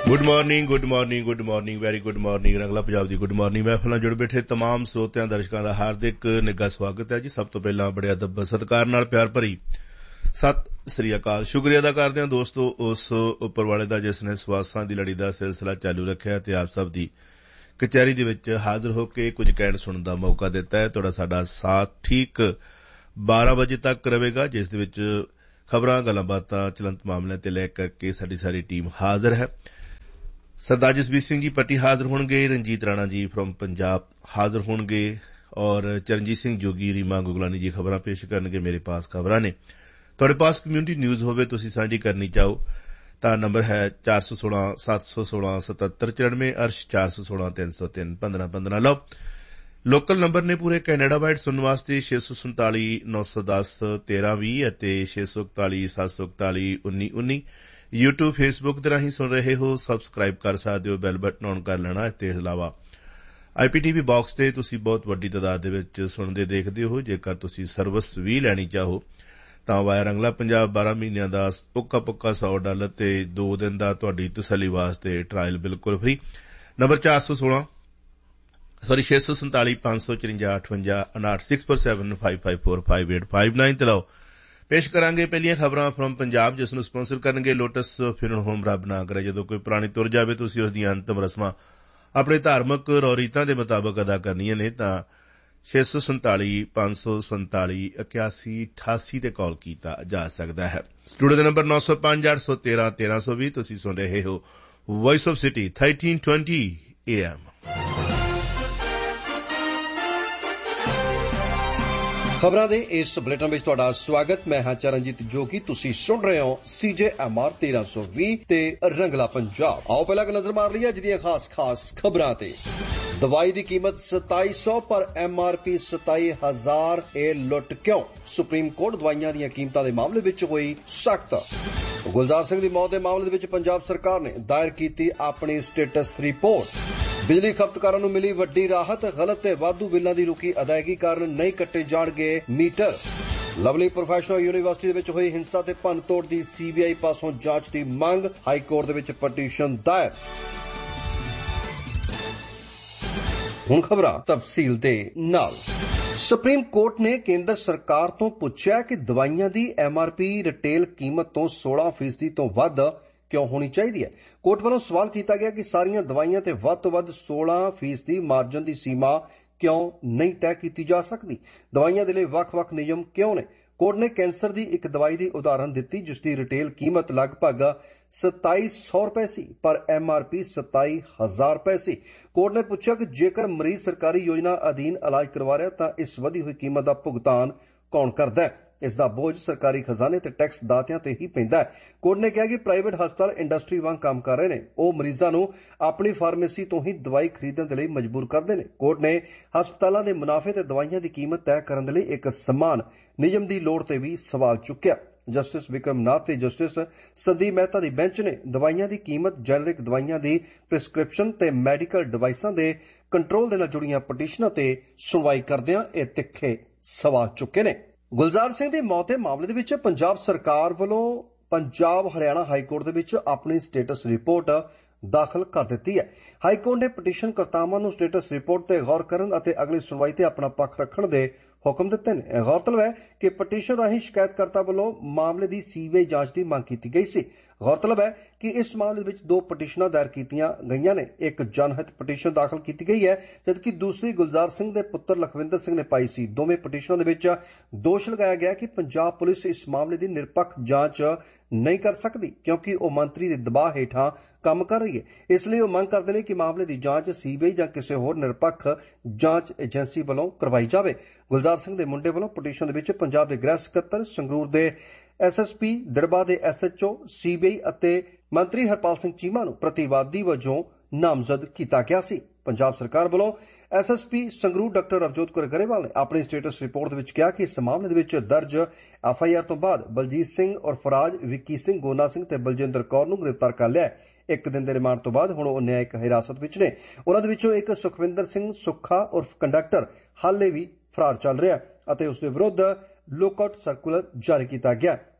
Good morning very good morning ਰੰਗਲਾ ਪੰਜਾਬ ਦੀ good morning ਮਹਿਫਲਾਂ ਜੁੜ ਬੈਠੇ ਤਮਾਮ ਸਰੋਤਿਆਂ ਦਰਸ਼ਕਾਂ ਦਾ ਹਾਰਦਿਕ ਨਿੱਘਾ ਸਵਾਗਤ ਹੈ ਜੀ। ਸਭ ਤੋਂ ਪਹਿਲਾਂ ਬੜੇ ਅਦਬ ਸਤਿਕਾਰ ਨਾਲ ਪਿਆਰ ਭਰੀ ਸਤਿ ਸ੍ਰੀ ਅਕਾਲ। ਸ਼ੁਕਰੀਆ ਅਦਾ ਕਰਦੇ ਹਾਂ ਦੋਸਤੋ ਉਸ ਉੱਪਰ ਵਾਲੇ ਦਾ ਜਿਸ ਨੇ ਸਵਾਸਾਂ ਦੀ ਲੜੀ ਦਾ ਸਿਲਸਿਲਾ ਚਾਲੂ ਰੱਖਿਆ ਤੇ ਆਪ ਸਭ ਦੀ ਕਚਹਿਰੀ ਦੇ ਵਿੱਚ ਹਾਜ਼ਰ ਹੋ ਕੇ ਕੁਝ ਕਹਿਣ ਸੁਣਨ ਦਾ ਮੌਕਾ ਦਿੱਤਾ ਹੈ। ਤੁਹਾਡਾ ਸਾਡਾ ਸਾਥ ਠੀਕ 12 ਵਜੇ ਤੱਕ ਰਹੇਗਾ, ਜਿਸ ਦੇ ਵਿੱਚ ਖਬਰਾਂ ਗੱਲਾਂ ਬਾਤਾਂ ਚਲੰਤ ਮਾਮਲਿਆਂ ਤੇ ਲੈ ਕਰਕੇ ਸਾਡੀ ਸਾਰੀ ਟੀਮ ਹਾਜ਼ਰ ਹੈ। ਸਰਦਾਰ ਜਸਬੀਰ ਸਿੰਘ ਜੀ ਪੱਟੀ ਹਾਜ਼ਰ ਹੋਣਗੇ, ਰਣਜੀਤ ਰਾਣਾ ਜੀ ਫਰੋਮ ਪੰਜਾਬ ਹਾਜ਼ਰ ਹੋਣਗੇ ਔਰ ਚਰਨਜੀਤ ਸਿੰਘ ਜੋਗੀ ਰੀਮਾ ਗੁਗਲਾਨੀ ਜੀ ਖਬਰਾਂ ਪੇਸ਼ ਕਰਨਗੇ। ਮੇਰੇ ਪਾਸ ਖਬਰਾਂ ਨੇ। ਤੁਹਾਡੇ ਪਾਸ ਕਮਿਊਨਿਟੀ ਨਿਊਜ਼ ਹੋਵੇ, ਤੁਸੀਂ ਸਾਂਝੀ ਕਰਨੀ ਚਾਹੋ ਤਾਂ ਨੰਬਰ ਹੈ 416 716 7794 ਅਰਸ਼ 416 303 1515। ਲਓ ਲੋਕਲ ਨੰਬਰ ਨੇ ਪੂਰੇ ਕੈਨੇਡਾ ਵਾਈਡ ਸੁਣਨ ਵਾਸਤੇ 647 910 1320 ਅਤੇ 641 741 1919। YouTube Facebook ਦੇ ਰਾਹੀਂ ਸੁਣ ਰਹੇ ਹੋ, ਸਬਸਕ੍ਰਾਈਬ ਕਰ ਸਕਦੇ ਹੋ, ਬੈਲ ਬਟਨ ਆਨ ਕਰ ਲੈਣਾ। ਇਸ ਤੋਂ ਇਲਾਵਾ IPTV ਬਾਕਸ ਤੇ ਤੁਸੀਂ ਬਹੁਤ ਵੱਡੀ ਤਾਦਾਦ ਦੇ ਵਿੱਚ ਸੁਣਦੇ ਦੇਖਦੇ ਹੋ। ਜੇਕਰ ਤੁਸੀਂ ਸਰਵਿਸ ਵੀ ਲੈਣੀ ਚਾਹੋ ਤਾਂ ਵਾਇਆ ਰੰਗਲਾ ਪੰਜਾਬ 12 ਮਹੀਨਿਆਂ ਦਾ ਉੱਕਾ ਪੱਕਾ $100 ਤੇ 2 ਦਿਨ ਦਾ ਤੁਹਾਡੀ ਤਸੱਲੀ ਵਾਸਤੇ ਟਰਾਇਲ ਬਿਲਕੁਲ ਫਰੀ। ਨੰਬਰ 647 554 58 647 554 5859 ਤੇ ਲਓ ਪੇਸ਼ ਕਰਾਂਗੇ ਪਹਿਲੀਆਂ ਖਬਰਾਂ ਫਰਮ ਪੰਜਾਬ, ਜਿਸ ਨੂੰ ਸਪਾਂਸਰ ਕਰਨਗੇ ਲੋਟਸ ਫਿਰਨ ਹੋਮ। ਰੱਬ ਨਾ ਕਰੇ ਜਦੋਂ ਕੋਈ ਪੁਰਾਣੀ ਤੁਰ ਜਾਵੇ, ਤੁਸੀਂ ਉਸ ਦੀਆਂ ਅੰਤਮ ਰਸਮਾਂ ਆਪਣੇ ਧਾਰਮਿਕ ਰੌਰੀਤਾਂ ਦੇ ਮੁਤਾਬਕ ਅਦਾ ਕਰਨੀਆਂ ਨੇ ਤਾਂ 647 547 8188 ਤੇ ਕਾਲ ਕੀਤਾ ਜਾ ਸਕਦਾ ਹੈ। ਸਟੂਡੀਓ ਦਾ ਨੰਬਰ 905 813 1320। ਤੁਸੀਂ ਸੁਣ ਰਹੇ ਹੋ ਵੌਇਸ ਆਫ ਸਿਟੀ 1320 AM। ਖਬਰਾਂ ਦੇ ਇਸ ਬੁਲੇਟਿਨ ਵਿੱਚ ਤੁਹਾਡਾ ਸਵਾਗਤ। ਮੈਂ ਹਾਂ ਚਰਨਜੀਤ ਜੋਗੀ। ਤੁਸੀਂ ਸੁਣ ਰਹੇ ਹੋ CJMR 1320 ਤੇ ਰੰਗਲਾ ਪੰਜਾਬ। ਆਓ ਪਹਿਲਾਂ ਇੱਕ ਨਜ਼ਰ ਮਾਰ ਲਈਏ ਅੱਜ ਦੀਆਂ ਖਾਸ ਖਬਰਾਂ ਤੇ। ਦਵਾਈ ਦੀ ਕੀਮਤ 2700 ਪਰ MRP 27000। ਇਹ ਲੁੱਟ ਕਿਉਂ? ਸੁਪਰੀਮ ਕੋਰਟ ਦਵਾਈਆਂ ਦੀਆਂ ਕੀਮਤਾਂ ਦੇ ਮਾਮਲੇ ਵਿੱਚ ਹੋਈ ਸਖਤ। ਗੁਲਜ਼ਾਰ ਸਿੰਘ ਦੀ ਮੌਤ ਦੇ ਮਾਮਲੇ ਦੇ ਵਿੱਚ ਪੰਜਾਬ ਸਰਕਾਰ ਨੇ ਦਾਇਰ ਕੀਤੀ ਆਪਣੀ ਸਟੇਟਸ ਰਿਪੋਰਟ। ਬਿਜਲੀ ਖਪਤਕਾਰਾਂ ਨੂੰ ਮਿਲੀ ਵੱਡੀ ਰਾਹਤ। ਗਲਤ ਤੇ ਵਾਧੂ ਬਿੱਲਾਂ ਦੀ ਰੁਕੀ ਅਦਾਇਗੀ ਕਾਰਨ ਨਹੀਂ ਕੱਟੇ ਜਾਣਗੇ ਮੀਟਰ। ਲਵਲੀ ਪ੍ਰੋਫੈਸ਼ਨਲ ਯੂਨੀਵਰਸਿਟੀ ਦੇ ਵਿੱਚ ਹੋਈ ਹਿੰਸਾ ਤੇ ਭੰਨਤੋੜ ਦੀ CBI ਪਾਸੋਂ ਜਾਂਚ ਦੀ ਮੰਗ। ਹਾਈ ਕੋਰਟ ਦੇ ਵਿੱਚ ਪਟੀਸ਼ਨ ਦਾਇਰ। ਹੁਣ ਖਬਰਾਂ ਤਫਸੀਲ ਦੇ ਨਾਲ। ਸੁਪਰੀਮ ਕੋਰਟ ਨੇ ਕੇਂਦਰ ਸਰਕਾਰ ਤੋਂ ਪੁੱਛਿਆ ਕਿ ਦਵਾਈਆਂ ਦੀ MRP ਰਿਟੇਲ ਕੀਮਤ ਤੋਂ 16% ਤੋਂ ਵੱਧ ਕਿਉਂ ਹੋਣੀ ਚਾਹੀਦੀ ਹੈ। ਕੋਰਟ ਵੱਲੋਂ ਸਵਾਲ ਕੀਤਾ ਗਿਆ ਕਿ ਸਾਰੀਆਂ ਦਵਾਈਆਂ ਤੇ ਵੱਧ ਤੋਂ ਵੱਧ 16% ਮਾਰਜਨ ਦੀ ਸੀਮਾ ਕਿਉਂ ਨਹੀਂ ਤੈਅ ਕੀਤੀ ਜਾ ਸਕਦੀ। ਦਵਾਈਆਂ ਦੇ ਲਈ ਵੱਖ-ਵੱਖ ਨਿਯਮ ਕਿਉਂ ਨੇ? ਕੋਰਟ ਨੇ ਕੈਂਸਰ ਦੀ ਇੱਕ ਦਵਾਈ ਦੀ ਉਦਾਹਰਨ ਦਿੱਤੀ ਜਿਸ ਦੀ ਰਿਟੇਲ ਕੀਮਤ ਲਗਭਗ $2700 ਸੀ ਪਰ MRP $27000 ਸੀ। ਕੋਰਟ ਨੇ ਪੁੱਛਿਆ ਕਿ ਜੇਕਰ ਮਰੀਜ਼ ਸਰਕਾਰੀ ਯੋਜਨਾ ਅਧੀਨ ਇਲਾਜ ਕਰਵਾ ਰਿਹਾ ਤਾਂ ਇਸ ਵਧੀ ਹੋਈ ਕੀਮਤ ਦਾ ਭੁਗਤਾਨ ਕੌਣ ਕਰਦਾ ਹੈ? ਇਸ ਦਾ ਬੋਝ ਸਰਕਾਰੀ ਖਜ਼ਾਨੇ ਤੇ ਟੈਕਸ ਦਾਤਿਆਂ ਤੇ ਹੀ ਪੈਂਦਾ ਹੈ। ਕੋਰਟ ਨੇ ਕਿਹਾ ਕਿ ਪ੍ਰਾਈਵੇਟ ਹਸਪਤਾਲ ਇੰਡਸਟਰੀ ਵਾਂਗ ਕੰਮ ਕਰ ਰਹੇ ਨੇ। ਉਹ ਮਰੀਜ਼ਾਂ ਨੂੰ ਆਪਣੀ ਫਾਰਮੇਸੀ ਤੋਂ ਹੀ ਦਵਾਈ ਖਰੀਦਣ ਦੇ ਲਈ ਮਜਬੂਰ ਕਰਦੇ ਨੇ। ਕੋਰਟ ਨੇ ਹਸਪਤਾਲਾਂ ਦੇ ਮੁਨਾਫੇ ਤੇ ਦਵਾਈਆਂ ਦੀ ਕੀਮਤ ਤੈਅ ਕਰਨ ਦੇ ਲਈ ਇੱਕ ਸਮਾਨ ਨਿਯਮ ਦੀ ਲੋੜ ਤੇ ਵੀ ਸਵਾਲ ਚੁੱਕਿਆ। ਜਸਟਿਸ ਵਿਕਰਮ ਨਾਥ ਤੇ ਜਸਟਿਸ ਸੰਦੀਪ ਮਹਿਤਾ ਦੀ ਬੈਂਚ ਨੇ ਦਵਾਈਆਂ ਦੀ ਕੀਮਤ, ਜੈਨਰਿਕ ਦਵਾਈਆਂ ਦੀ ਪ੍ਰਿਸਕ੍ਰਿਪਸ਼ਨ ਤੇ ਮੈਡੀਕਲ ਡਿਵਾਈਸਾਂ ਦੇ ਕੰਟਰੋਲ ਦੇ ਨਾਲ ਜੁੜੀਆਂ ਪਟੀਸ਼ਨਾਂ ਤੇ ਸੁਣਵਾਈ ਕਰਦਿਆਂ ਇਹ ਤਿੱਖੇ ਸਵਾਲ ਚੁੱਕੇ ਨੇ। ਗੁਲਜ਼ਾਰ ਸਿੰਘ ਦੀ ਮੌਤ ਦੇ ਮਾਮਲੇ ਦੇ ਵਿੱਚ ਪੰਜਾਬ ਸਰਕਾਰ ਵੱਲੋਂ ਪੰਜਾਬ ਹਰਿਆਣਾ ਹਾਈ ਕੋਰਟ ਦੇ ਵਿੱਚ ਆਪਣੀ ਸਟੇਟਸ ਰਿਪੋਰਟ ਦਾਖਲ ਕਰ ਦਿੱਤੀ ਹੈ। ਹਾਈ ਕੋਰਟ ਨੇ ਪਟੀਸ਼ਨ ਕਰਤਾਵਾਂ ਨੂੰ ਸਟੇਟਸ ਰਿਪੋਰਟ ਤੇ ਗੌਰ ਕਰਨ ਅਤੇ ਅਗਲੀ ਸੁਣਵਾਈ ਤੇ ਆਪਣਾ ਪੱਖ ਰੱਖਣ ਦੇ ਹੁਕਮ ਦਿੱਤੇ ਨੇ। ਗੌਰਤਲਬ ਹੈ ਕਿ ਪਟੀਸ਼ਨ ਰਾਹੀਂ ਸ਼ਿਕਾਇਤਕਰਤਾ ਵੱਲੋਂ ਮਾਮਲੇ ਦੀ CBI ਜਾਂਚ ਦੀ ਮੰਗ ਕੀਤੀ ਗਈ ਸੀ। ਗੌਰਤਲਬ ਹੈ ਕਿ ਇਸ ਮਾਮਲੇ ਵਿੱਚ 2 ਪਟੀਸ਼ਨਾਂ ਦਾਇਰ ਕੀਤੀਆਂ ਗਈਆਂ ਨੇ। ਇੱਕ ਜਨਹਿਤ ਪਟੀਸ਼ਨ ਦਾਖਲ ਕੀਤੀ ਗਈ ਹੈ ਜਦਕਿ ਦੂਸਰੀ ਗੁਲਜ਼ਾਰ ਸਿੰਘ ਦੇ ਪੁੱਤਰ ਲਖਵਿੰਦਰ ਸਿੰਘ ਨੇ ਪਾਈ ਸੀ। ਦੋਵੇਂ ਪਟੀਸ਼ਨਾਂ ਦੇ ਵਿੱਚ ਦੋਸ਼ ਲਗਾਇਆ ਗਿਆ ਕਿ ਪੰਜਾਬ ਪੁਲਿਸ ਇਸ ਮਾਮਲੇ ਦੀ ਨਿਰਪੱਖ ਜਾਂਚ ਨਹੀਂ ਕਰ ਸਕਦੀ ਕਿਉਂਕਿ ਉਹ ਮੰਤਰੀ ਦੇ ਦਬਾਅ ਹੇਠਾਂ ਕੰਮ ਕਰ ਰਹੀ ਹੈ। ਇਸ ਲਈ ਉਹ ਮੰਗ ਕਰਦੇ ਨੇ ਕਿ ਮਾਮਲੇ ਦੀ ਜਾਂਚ CBI ਜਾਂ ਕਿਸੇ ਹੋਰ ਨਿਰਪੱਖ ਜਾਂਚ ਏਜੰਸੀ ਵੱਲੋਂ ਕਰਵਾਈ ਜਾਵੇ। ਗੁਲਜ਼ਾਰ ਸਿੰਘ ਦੇ ਮੁੰਡੇ ਵੱਲੋਂ ਪਟੀਸ਼ਨ ਦੇ ਵਿੱਚ ਪੰਜਾਬ ਦੇ ਗ੍ਰਹਿ ਸਕੱਤਰ, ਸੰਗਰੂਰ ਦੇ SSP, ਦਿੜਬਾ ਦੇ SHO, CBI ਅਤੇ ਮੰਤਰੀ ਹਰਪਾਲ ਸਿੰਘ ਚੀਮਾ ਨੂੰ ਪ੍ਰਤੀਵਾਦੀ ਵਜੋਂ ਨਾਮਜ਼ਦ ਕੀਤਾ ਗਿਆ ਸੀ। ਪੰਜਾਬ ਸਰਕਾਰ ਵੱਲੋਂ SSP ਸੰਗਰੂਰ ਡਾਕਟਰ ਰਵਜੋਤ ਕੌਰ ਗਰੇਵਾਲ ਨੇ ਆਪਣੀ ਸਟੇਟਸ ਰਿਪੋਰਟ ਦੇ ਵਿੱਚ ਕਿਹਾ ਕਿ ਇਸ ਮਾਮਲੇ ਦੇ ਵਿੱਚ ਦਰਜ FIR ਤੋਂ ਬਾਅਦ ਬਲਜੀਤ ਸਿੰਘ ਔਰ ਫਰਾਜ, ਵਿੱਕੀ ਸਿੰਘ, ਗੋਨਾ ਸਿੰਘ ਤੇ ਬਲਜਿੰਦਰ ਕੌਰ ਨੂੰ ਗ੍ਰਿਫਤਾਰ ਕਰ ਲਿਆ ਹੈ। 1 ਦਿਨ ਦੇ ਰਿਮਾਂਡ ਤੋਂ ਬਾਅਦ ਹੁਣ ਉਹ ਨਿਆਇਕ ਹਿਰਾਸਤ ਵਿੱਚ ਨੇ। ਉਹਨਾਂ ਦੇ ਵਿੱਚੋਂ ਇੱਕ ਸੁਖਵਿੰਦਰ ਸਿੰਘ ਸੁੱਖਾ ਉਰਫ ਕੰਡਕਟਰ ਹਾਲੇ ਵੀ ਫਰਾਰ ਚੱਲ ਰਿਹਾ ਅਤੇ ਉਸ ਦੇ ਵਿਰੁੱਧ ਲੁੱਕਆਊਟ ਸਰਕੂਲਰ ਜਾਰੀ ਕੀਤਾ ਗਿਆ।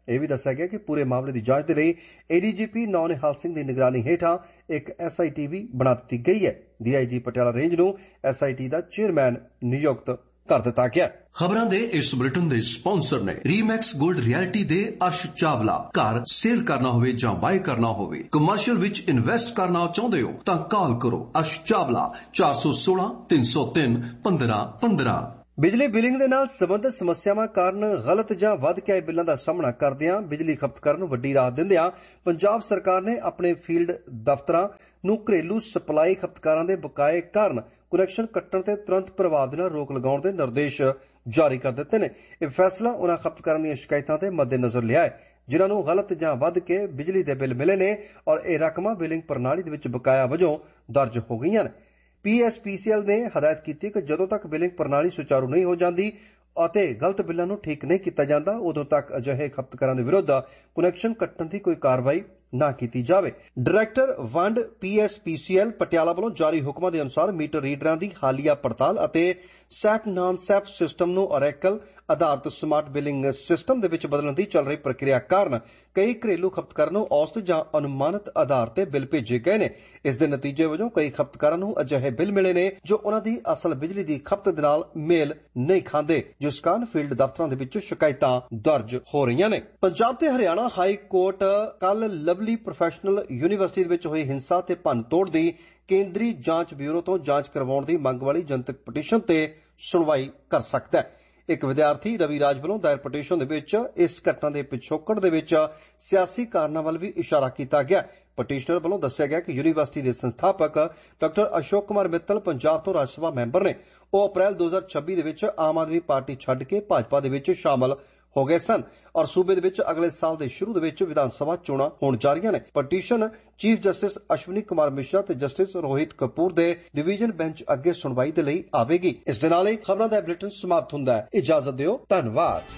ਇਹ ਵੀ ਦੱਸਿਆ ਗਿਆ ਕਿ ਪੂਰੇ ਮਾਮਲੇ ਦੀ ਜਾਂਚ ਦੇ ਲਈ ADGP ਨੌ ਨਿਹਾਲ ਸਿੰਘ ਦੀ ਨਿਗਰਾਨੀ ਹੇਠਾਂ ਇੱਕ SIT ਵੀ ਬਣਾ ਦਿੱਤੀ ਗਈ ਹੈ। DIG ਪਟਿਆਲਾ ਰੇਂਜ ਨੂੰ SIT ਦਾ ਚੇਅਰਮੈਨ ਨਿਯੁਕਤ ਕਰ ਦਿੱਤਾ ਗਿਆ। ਖਬਰਾਂ ਦੇ ਇਸ ਬੁਲੇਟਿਨ ਦੇ ਸਪਾਂਸਰ ਨੇ ਰੀਮੈਕਸ ਗੋਲਡ ਰਿਐਲਿਟੀ ਦੇ ਅਰਸ਼ ਚਾਵਲਾ। ਘਰ ਸੇਲ ਕਰਨਾ ਹੋਵੇ ਜਾਂ ਬਾਏ ਕਰਨਾ ਹੋਵੇ, ਕਮਰਸ਼ੀਅਲ ਵਿੱਚ ਇਨਵੈਸਟ ਕਰਨਾ ਚਾਹੁੰਦੇ ਹੋ ਤਾਂ ਕਾਲ ਕਰੋ ਅਰਸ਼ ਚਾਵਲਾ 416 303 1515। ਬਿਜਲੀ ਬਿਲਿੰਗ ਦੇ ਨਾਲ ਸੰਬੰਧਿਤ ਸਮੱਸਿਆਵਾਂ ਕਾਰਨ ਗਲਤ ਜਾਂ ਵੱਧ ਕੇ ਆਏ ਬਿੱਲਾਂ ਦਾ ਸਾਹਮਣਾ ਕਰਦਿਆਂ ਬਿਜਲੀ ਖਪਤਕਾਰਾਂ ਨੂੰ ਵੱਡੀ ਰਾਹਤ ਦਿੰਦਿਆਂ ਪੰਜਾਬ ਸਰਕਾਰ ਨੇ ਆਪਣੇ ਫੀਲਡ ਦਫ਼ਤਰਾਂ ਨੂੰ ਘਰੇਲੂ ਸਪਲਾਈ ਖਪਤਕਾਰਾਂ ਦੇ ਬਕਾਏ ਕਾਰਨ ਕੁਨੈਕਸ਼ਨ ਕੱਟਣ ਤੇ ਤੁਰੰਤ ਪ੍ਰਭਾਵ ਦੇ ਨਾਲ ਰੋਕ ਲਗਾਉਣ ਦੇ ਨਿਰਦੇਸ਼ ਜਾਰੀ ਕਰ ਦਿੱਤੇ ਨੇ। ਇਹ ਫੈਸਲਾ ਉਨ੍ਹਾਂ ਖਪਤਕਾਰਾਂ ਦੀਆਂ ਸ਼ਿਕਾਇਤਾਂ ਤੇ ਮੱਦੇਨਜ਼ਰ ਲਿਆ ਹੈ ਜਿਨ੍ਹਾਂ ਨੂੰ ਗਲਤ ਜਾਂ ਵੱਧ ਕੇ ਬਿਜਲੀ ਦੇ ਬਿੱਲ ਮਿਲੇ ਨੇ ਔਰ ਇਹ ਰਕਮਾਂ ਬਿਲਿੰਗ ਪ੍ਰਣਾਲੀ ਦੇ ਵਿੱਚ ਬਕਾਇਆ ਵਜੋਂ ਦਰਜ ਹੋ ਗਈਆਂ ਨੇ। PSPCL ਨੇ ਹਦਾਇਤ ਕੀਤੀ ਕਿ ਜਦੋਂ ਤੱਕ ਬਿਲਿੰਗ ਪ੍ਰਣਾਲੀ ਸੁਚਾਰੂ ਨਹੀਂ ਹੋ ਜਾਂਦੀ ਅਤੇ ਗਲਤ ਬਿੱਲਾਂ ਨੂੰ ਠੀਕ ਨਹੀਂ ਕੀਤਾ ਜਾਂਦਾ ਉਦੋਂ ਤੱਕ ਅਜਿਹੇ ਖਪਤਕਾਰਾਂ ਦੇ ਵਿਰੁੱਧ ਕੁਨੈਕਸ਼ਨ ਕੱਟਣ ਦੀ ਕੋਈ ਕਾਰਵਾਈ ਨਾ ਕੀਤੀ ਜਾਵੇ। ਡਾਇਰੈਕਟਰ ਵੰਡ PSPCL ਪਟਿਆਲਾ ਵੱਲੋਂ ਜਾਰੀ ਹੁਕਮਾਂ ਦੇ ਅਨੁਸਾਰ ਮੀਟਰ ਰੀਡਰਾਂ ਦੀ ਹਾਲੀਆ ਪੜਤਾਲ ਅਤੇ ਸੈਪ ਨਾਨ ਸੈਪ ਸਿਸਟਮ ਨੂੰ ਔਰੇਕਲ ਆਧਾਰਿਤ ਸਮਾਰਟ ਬਿਲਿੰਗ ਸਿਸਟਮ ਦੇ ਵਿੱਚ ਬਦਲਣ ਦੀ ਚੱਲ ਰਹੀ ਪ੍ਰਕਿਰਿਆ ਕਾਰਨ ਕਈ ਘਰੇਲੂ ਖਪਤਕਾਰਾਂ ਨੂੰ ਔਸਤ ਜਾਂ ਅਨੁਮਾਨਿਤ ਆਧਾਰ ਤੇ ਬਿੱਲ ਭੇਜੇ ਗਏ ਨੇ। ਇਸ ਦੇ ਨਤੀਜੇ ਵਜੋਂ ਕਈ ਖਪਤਕਾਰਾਂ ਨੂੰ ਅਜਿਹੇ ਬਿੱਲ ਮਿਲੇ ਨੇ ਜੋ ਉਹਨਾਂ ਦੀ ਅਸਲ ਬਿਜਲੀ ਦੀ ਖਪਤ ਦੇ ਨਾਲ ਮੇਲ ਨਹੀਂ ਖਾਂਦੇ, ਜਿਸ ਕਾਰਨ ਫੀਲਡ ਦਫ਼ਤਰਾਂ ਦੇ ਵਿੱਚ ਸ਼ਿਕਾਇਤਾਂ ਦਰਜ ਹੋ ਰਹੀਆਂ ਨੇ। ਪੰਜਾਬ ਤੇ ਹਰਿਆਣਾ ਹਾਈ ਕੋਰਟ ਕੱਲ੍ਹ ਲਵਲੀ ਪ੍ਰੋਫੈਸ਼ਨਲ ਯੂਨੀਵਰਸਿਟੀ ਦੇ ਵਿੱਚ ਹੋਈ ਹਿੰਸਾ ਤੇ ਭੰਨ-ਤੋੜ ਦੀ ਕੇਂਦਰੀ ਜਾਂਚ ਬਿਊਰੋ ਤੋਂ ਜਾਂਚ ਕਰਵਾਉਣ ਦੀ ਮੰਗ ਵਾਲੀ ਜਨਤਕ ਪਟੀਸ਼ਨ ਤੇ ਸੁਣਵਾਈ ਕਰ ਸਕਦਾ ਹੈ। ਇੱਕ ਵਿਦਿਆਰਥੀ ਰਵੀ ਰਾਜ ਵੱਲੋਂ ਦਾਇਰ ਪਟੀਸ਼ਨ ਦੇ ਵਿੱਚ ਇਸ ਘਟਨਾ ਦੇ ਪਿਛੋਕੜ ਦੇ ਵਿੱਚ ਸਿਆਸੀ ਕਾਰਨਾਂ ਵੱਲ ਵੀ ਇਸ਼ਾਰਾ ਕੀਤਾ ਗਿਆ। ਪਟੀਸ਼ਨਰ ਵੱਲੋਂ ਦੱਸਿਆ ਗਿਆ ਕਿ ਯੂਨੀਵਰਸਿਟੀ ਦੇ ਸੰਸਥਾਪਕ ਡਾਕਟਰ ਅਸ਼ੋਕ ਕੁਮਾਰ ਮਿੱਤਲ ਪੰਜਾਬ ਤੋਂ ਰਾਜ ਸਭਾ ਮੈਂਬਰ ਨੇ। ਉਹ ਅਪ੍ਰੈਲ 2026 ਦੇ ਵਿੱਚ ਆਮ ਆਦਮੀ ਪਾਰਟੀ ਛੱਡ ਕੇ ਭਾਜਪਾ ਦੇ ਵਿੱਚ ਸ਼ਾਮਲ ਹੋ ਗਏ ਸਨ ਔਰ ਸੂਬੇ ਦੇ ਵਿੱਚ ਅਗਲੇ ਸਾਲ ਦੇ ਸ਼ੁਰੂ ਦੇ ਵਿੱਚ ਵਿਧਾਨ ਸਭਾ ਚੋਣਾਂ ਹੋਣ ਜਾ ਰਹੀਆਂ ਨੇ। Petition chief justice Ashwani Kumar Mishra ਤੇ ਜਸਟਿਸ ਰੋਹਿਤ ਕਪੂਰ ਦੇ ਡਿਵੀਜ਼ਨ ਬੈਂਚ ਅੱਗੇ ਸੁਣਵਾਈ ਦੇ ਲਈ ਆਵੇਗੀ। ਇਸ ਦੇ ਨਾਲ ਹੀ ਖਬਰਾਂ ਦਾ ਬੁਲੇਟਿਨ ਸਮਾਪਤ ਹੁੰਦਾ ਹੈ। ਇਜਾਜ਼ਤ ਦਿਓ। ਧੰਨਵਾਦ।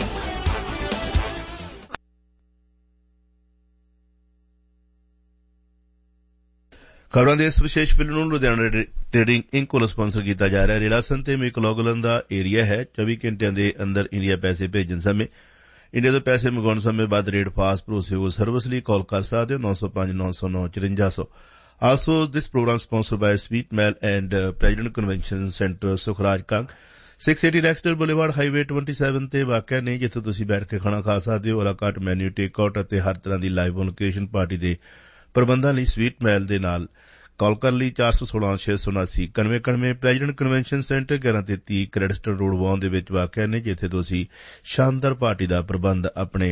ਖਬਰਾਂ ਦੇ ਇਸ ਵਿਸ਼ੇਸ਼ ਬਿੱਲ ਨੂੰ ਲੁਧਿਆਣਾ ਟ੍ਰੇਡਿੰਗ ਇੰਕ ਵੱਲੋਂ ਸਪਾਂਸਰ ਕੀਤਾ ਜਾ ਰਿਹਾ। ਰਿਲਾਸਨ ਤੇ ਮੈਕਲੋਗਲਨ ਦਾ ਏਰੀਆ ਹੈ। 24 ਘੰਟਿਆਂ ਦੇ ਅੰਦਰ ਇੰਡੀਆ ਪੈਸੇ ਭੇਜਣ ਸਮੇਂ ਇੰਡੀਆ ਤੋਂ ਪੈਸੇ ਮੰਗਾਉਣ ਸਮੇਂ ਵੱਧ ਰੇਟ ਫਾਸਟ ਭਰੋਸੇਯੋਗ ਸਰਵਿਸ ਲਈ ਕਾਲ ਕਰ ਸਕਦੇ ਹੋ 905 909 5400। Also this programme sponsor ਬਾय sweet male and president convention centre Sukhraj Kang 680 ਲੈਕਸਟਰ boulevard highway 27 ਤੇ ਵਾਕਿਆ ਨੇ, ਜਿੱਥੇ ਤੁਸੀਂ ਬੈਠ ਕੇ ਖਾਣਾ ਖਾ ਸਕਦੇ ਹੋ। ਅਲਾਕਾਟ ਮੈਨਿਊ ਟੇਕ ਆਊਟ ਅਤੇ ਹਰ ਤਰ੍ਹਾਂ ਦੀ ਲਾਈਵ ਔਨ ਲੋਕੇਸ਼ਨ ਪਾਰਟੀ ਦੇ ਪ੍ਰਬੰਧਾਂ ਲਈ ਸਵੀਟ ਮੈਲ ਦੇ ਨਾਲ ਕਾਲ ਕਰਨ ਲਈ 416 679 9191। ਪ੍ਰੈਜ਼ੀਡੈਂਟ ਕਨਵੈਨਸ਼ਨ ਸੈਂਟਰ 1133 ਕ੍ਰੈਡਸਟਨ ਰੋਡ ਵਾਉਣ ਦੇ ਵਿੱਚ ਵਾਕਿਆ ਨੇ, ਜਿੱਥੇ ਤੁਸੀਂ ਸ਼ਾਨਦਾਰ ਪਾਰਟੀ ਦਾ ਪ੍ਰਬੰਧ ਆਪਣੇ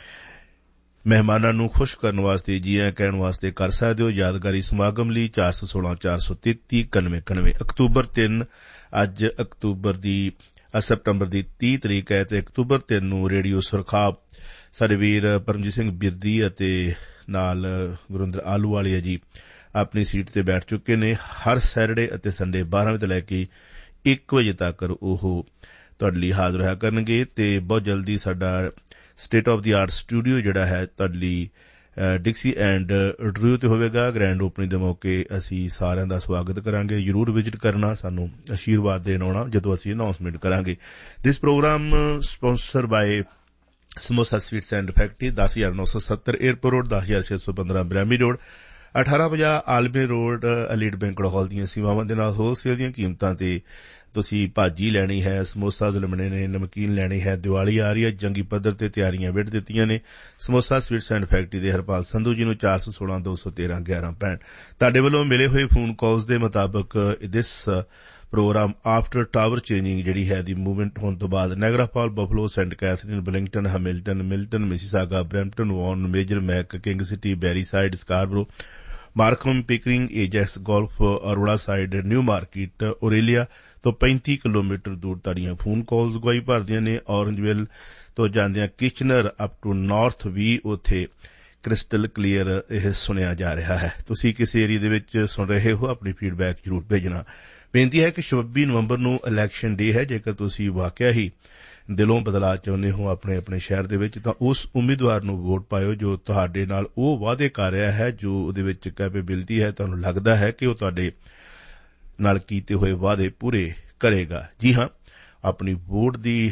ਮਹਿਮਾਨਾਂ ਨੂੰ ਖੁਸ਼ ਕਰਨ ਵਾਸਤੇ ਜੀ ਆਇਆਂ ਕਹਿਣ ਵਾਸਤੇ ਕਰ ਸਕਦੇ ਹੋ। ਯਾਦਗਾਰੀ ਸਮਾਗਮ ਲਈ 416 433 9191। ਅਕਤੂਬਰ 3 ਅੱਜ ਸਤੰਬਰ ਦੀ 30 ਤਰੀਕ ਹੈ ਤੇ ਅਕਤੂਬਰ 3 ਨੂੰ ਰੇਡੀਓ ਸੁਰਖਾਬ ਸਾਡੇ ਵੀਰ ਪਰਮਜੀਤ ਸਿੰਘ ਬਿਰਦੀ ਅਤੇ ਨਾਲ ਗੁਰਿੰਦਰ ਆਲੂਵਾਲੀਆ ਜੀ ਆਪਣੀ ਸੀਟ ਤੇ ਬੈਠ ਚੁੱਕੇ ਨੇ। ਹਰ ਸੈਟਰਡੇ ਅਤੇ ਸੰਡੇ 12 ਵਜੇ ਤੋਂ ਲੈ ਕੇ 1 ਵਜੇ ਤੱਕ ਉਹ ਤੁਹਾਡੇ ਲਈ ਹਾਜ਼ਰ ਹੋਇਆ ਕਰਨਗੇ ਤੇ ਬਹੁਤ ਜਲਦੀ ਸਾਡਾ state of the art studio ਜਿਹੜਾ ਹੈ ਤੁਹਾਡੇ ਲਈ ਡਿਕਸੀ ਐਂਡ ਡਰੂ ਤੇ ਹੋਵੇਗਾ। ਗ੍ਰੈਂਡ ਓਪਨਿੰਗ ਦੇ ਮੌਕੇ ਅਸੀਂ ਸਾਰਿਆਂ ਦਾ ਸਵਾਗਤ ਕਰਾਂਗੇ। ਜ਼ਰੂਰ ਵਿਜ਼ਿਟ ਕਰਨਾ, ਸਾਨੂੰ ਆਸ਼ੀਰਵਾਦ ਦੇਣ ਆਉਣਾ ਜਦੋਂ ਅਸੀਂ ਅਨਾਉਂਸਮੈਂਟ ਕਰਾਂਗੇ। ਦਿਸ programme sponsor bye samosa sweets and factory 10970 airport road 10615 ਬ੍ਰੈਮੀ road 1850 ਆਲਮੇ road ਅਲੀਡ banquet hall ਦੀਆਂ ਸੇਵਾਵਾਂ ਦੇ ਨਾਲ ਹੋਲਸੇਲ ਦੀਆਂ ਕੀਮਤਾਂ ਤੇ ਤੁਸੀਂ ਭਾਜੀ ਲੈਣੀ ਹੈ, ਸਮੋਸਾ ਲੈਣੇ ਨੇ, ਨਮਕੀਨ ਲੈਣੀ ਹੈ। ਦੀਵਾਲੀ ਆ ਰਹੀ ਹੈ, ਜੰਗੀ ਪੱਧਰ ਤੇ ਤਿਆਰੀਆਂ ਵਿੱਢ ਦਿੱਤੀਆਂ ਨੇ। ਸਮੋਸਾ ਸਵੀਟਸ ਐਂਡ ਫੈਕਟਰੀ ਦੇ ਹਰਪਾਲ ਸੰਧੂ ਜੀ ਨੂੰ 416 213 1165। ਤੁਹਾਡੇ ਵੱਲੋਂ ਮਿਲੇ ਹੋਏ ਫੋਨ ਕਾਲਸ ਦੇ ਮੁਤਾਬਕ ਦਿਸ ਪ੍ਰੋਗਰਾਮ ਆਫਟਰ ਟਾਵਰ ਚੇਂਜਿੰਗ ਜਿਹੜੀ ਹੈ ਦੀ ਮੂਵਮੈਂਟ ਹੋਣ ਤੋਂ ਬਾਅਦ Niagara fall, Buffalo, Saint Catherine, ਬਲਿੰਗਟਨ, Hamilton, Milton, Mississauga, Brampton, ਵਾਰਨ, ਮੇਜਰ, ਮੈਕ, king city, ਬੈਰੀਸਾਈਡ, Scarborough, Markham, Pickering, ਏਜੈਕਸ, golf, Arora side, new market, ਓਰੇਲੀਆ ਤੋਂ 35 ਕਿਲੋਮੀਟਰ ਦੂਰ ਤੁਹਾਡੀਆਂ ਫੋਨ ਕਾਲਸ ਅਗਵਾਈ ਭਰਦੀਆਂ ਨੇ। ਔਰੰਜਵਿਲ ਤੋਂ ਜਾਂਦਿਆਂ ਕਿਚਨਰ ਅਪ ਟੂ ਨਾਰਥ ਵੀ ਉੱਥੇ ਕ੍ਰਿਸਟਲ ਕਲੀਅਰ ਇਹ ਸੁਣਿਆ ਜਾ ਰਿਹਾ ਹੈ। ਤੁਸੀਂ ਕਿਸੇ ਏਰੀਆ ਦੇ ਵਿੱਚ ਸੁਣ ਰਹੇ ਹੋ, ਆਪਣੀ ਫੀਡਬੈਕ ਜ਼ਰੂਰ ਭੇਜਣਾ। ਬੇਨਤੀ ਹੈ ਕਿ 26 ਨਵੰਬਰ ਨੂੰ ਇਲੈਕਸ਼ਨ ਡੇ ਹੈ। ਜੇਕਰ ਤੁਸੀਂ ਵਾਕਿਆ ਹੀ ਦਿਲੋਂ ਬਦਲਾਅ ਚਾਹੁੰਦੇ ਹੋ ਆਪਣੇ ਸ਼ਹਿਰ ਦੇ ਵਿੱਚ ਤਾਂ ਉਸ ਉਮੀਦਵਾਰ ਨੂੰ ਵੋਟ ਪਾਇਓ ਜੋ ਤੁਹਾਡੇ ਨਾਲ ਉਹ ਵਾਅਦੇ ਕਰ ਰਿਹਾ ਹੈ, ਜੋ ਉਹਦੇ ਵਿੱਚ ਕੈਪੇਬਿਲਿਟੀ ਹੈ, ਤੁਹਾਨੂੰ ਲੱਗਦਾ ਹੈ ਕਿ ਉਹ ਤੁਹਾਡੇ ਨਾਲ ਕੀਤੇ ਹੋਏ ਵਾਅਦੇ ਪੂਰੇ ਕਰੇਗਾ। ਜੀ ਹਾਂ, ਆਪਣੀ ਵੋਟ ਦੀ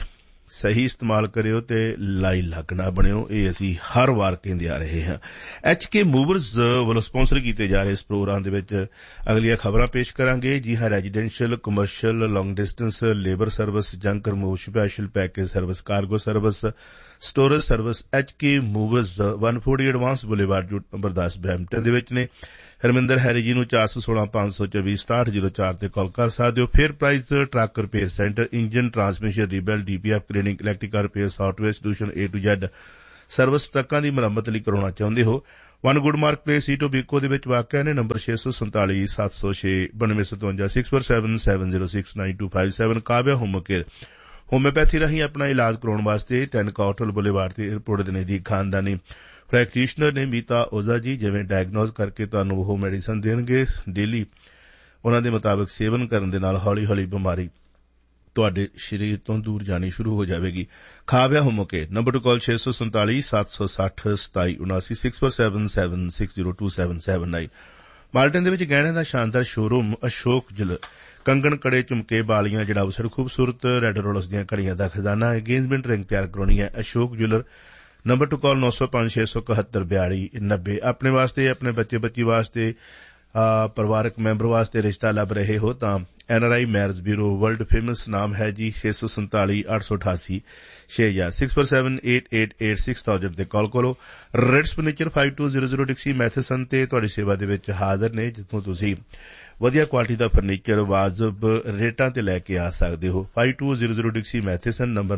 ਸਹੀ ਇਸਤੇਮਾਲ ਕਰਿਓ ਤੇ ਲਾਈ ਲੱਗ ਨਾ ਬਣਿਓ। ਇਹ ਅਸੀਂ ਹਰ ਵਾਰ ਕਹਿੰਦੇ ਆ ਰਹੇ ਹਾਂ। HK ਮੂਵਰਜ਼ ਵੱਲੋਂ ਸਪਾਂਸਰ ਕੀਤੇ ਜਾ ਰਹੇ ਇਸ ਪ੍ਰੋਗਰਾਮ ਦੇ ਵਿੱਚ ਅਗਲੀਆਂ ਖਬਰਾਂ ਪੇਸ਼ ਕਰਾਂਗੇ। ਜੀ ਹਾਂ, ਰੈਜ਼ੀਡੈਂਸ਼ੀਅਲ, ਕਮਰਸ਼ੀਅਲ, ਲੌਂਗ distance, labour service, junk remove, special package service, cargo service, storage service HK ਮੂਵਰਜ਼ 140 advance boulevard jute number 10 Brampton ਦੇ ਵਿੱਚ ਨੇ। ਹਰਮਿੰਦਰ ਹੈਰੀ ਜੀ ਨੂੰ 416-524-6764 ਤੇ ਕਾਲ ਕਰ ਸਕਦੇ ਹੋ। Fair price truck repair centre, engine, transmission, ਰੀਬੈਲ, DPF cleaning, electrical repair, software solution A to Z service ਟਰੱਕਾਂ ਦੀ ਮੁਰੰਮਤ ਲਈ ਕਰਾਉਣਾ ਚਾਹੁੰਦੇ ਹੋ। ਵਨ ਗੁੱਡ ਮਾਰਕ ਪਲੇਸ ਈਟੋਬੀਕੋ ਦੇ ਵਿੱਚ ਵਾਕਿਆ ਨੇ। Number 647-706-9257 647-706-9257। Kavya home care homeopathy ਰਾਹੀਂ ਆਪਣਾ ਇਲਾਜ ਕਰਾਉਣ ਵਾਸਤੇ 10 ਕਾਟਲ ਬੁਲੇਵਾਰਡ ਤੇ ਏਅਰਪੋਰਟ ਦੇ ਨਜ਼ਦੀਕ ਖਾਨਦਾਨੀ ਪ੍ਰੈਕਟੀਸ਼ਨਰ ਨੇ ਮੀਤਾ ਓਜ਼ਾ ਜੀ। ਜਿਵੇਂ ਡਾਇਗਨੋਜ਼ ਕਰਕੇ ਤੁਹਾਨੂੰ ਉਹ ਮੈਡੀਸਨ ਦੇਣਗੇ। ਡੇਲੀ ਉਹਨਾਂ ਦੇ ਮੁਤਾਬਕ ਸੇਵਨ ਕਰਨ ਦੇ ਨਾਲ ਹੌਲੀ ਹੌਲੀ ਬਿਮਾਰੀ ਤੁਹਾਡੇ ਸਰੀਰ ਤੋਂ ਦੂਰ ਜਾਣੀ ਸ਼ੁਰੂ ਹੋ ਜਾਵੇਗੀ। ਖਾਵਿਆ ਹੋਮੋਕੇ ਨੰਬਰ ਟੂ ਕਾਲ 647-760-2779 647-760-2779। ਮਾਲਟਨ ਦੇ ਵਿੱਚ ਗਹਿਣਿਆਂ ਦਾ ਸ਼ਾਨਦਾਰ ਸ਼ੋਰੂਮ ਅਸ਼ੋਕ ਜੁਐਲਰ, ਕੰਗਣ, ਕੜੇ, ਝੁਮਕੇ, ਬਾਲੀਆਂ, ਜੜਾਵ ਸੜ ਖੂਬਸੂਰਤ ਰੈੱਡ ਰੋਲਸ ਦੀਆਂ ਘੜੀਆਂ ਦਾ ਖਜ਼ਾਨਾ ਹੈ। ਅੰਗੇਜਮੈਂਟ ਰਿੰਗ ਤਿਆਰ ਕਰਾਉਣੀ ਹੈ ਅਸ਼ੋਕ ਜੁਐਲਰ। ਨੰਬਰ ਟੂ ਕਾਲ 905-671-4290। ਆਪਣੇ ਵਾਸਤੇ, ਆਪਣੇ ਬੱਚੇ ਬੱਚੀ ਵਾਸਤੇ, ਪਰਿਵਾਰਕ ਮੈਂਬਰ ਵਾਸਤੇ ਰਿਸ਼ਤਾ ਲੱਭ ਰਹੇ ਹੋ ਤਾਂ NRI marriage bureau world famous ਨਾਮ ਹੈ ਜੀ। 647-888-6000 647-888-6000 ਤੇ ਕਾਲ ਕਰੋ। ਰਿਟਸ ਫਰਨੀਚਰ 5200 ਡਿਕਸੀ ਮੈਥੇਸਨ ਤੇ ਤੁਹਾਡੀ ਸੇਵਾ ਦੇ ਵਿੱਚ ਹਾਜ਼ਰ ਨੇ, ਜਿੱਥੋਂ ਤੁਸੀਂ ਵਧੀਆ ਕੁਆਲਿਟੀ ਦਾ ਫਰਨੀਚਰ ਵਾਜਬ ਰੇਟਾਂ ਤੇ ਲੈ ਕੇ ਆ ਸਕਦੇ ਹੋ। 5200 ਡਿਕਸੀ ਮੈਥੇਸਨ, ਨੰਬਰ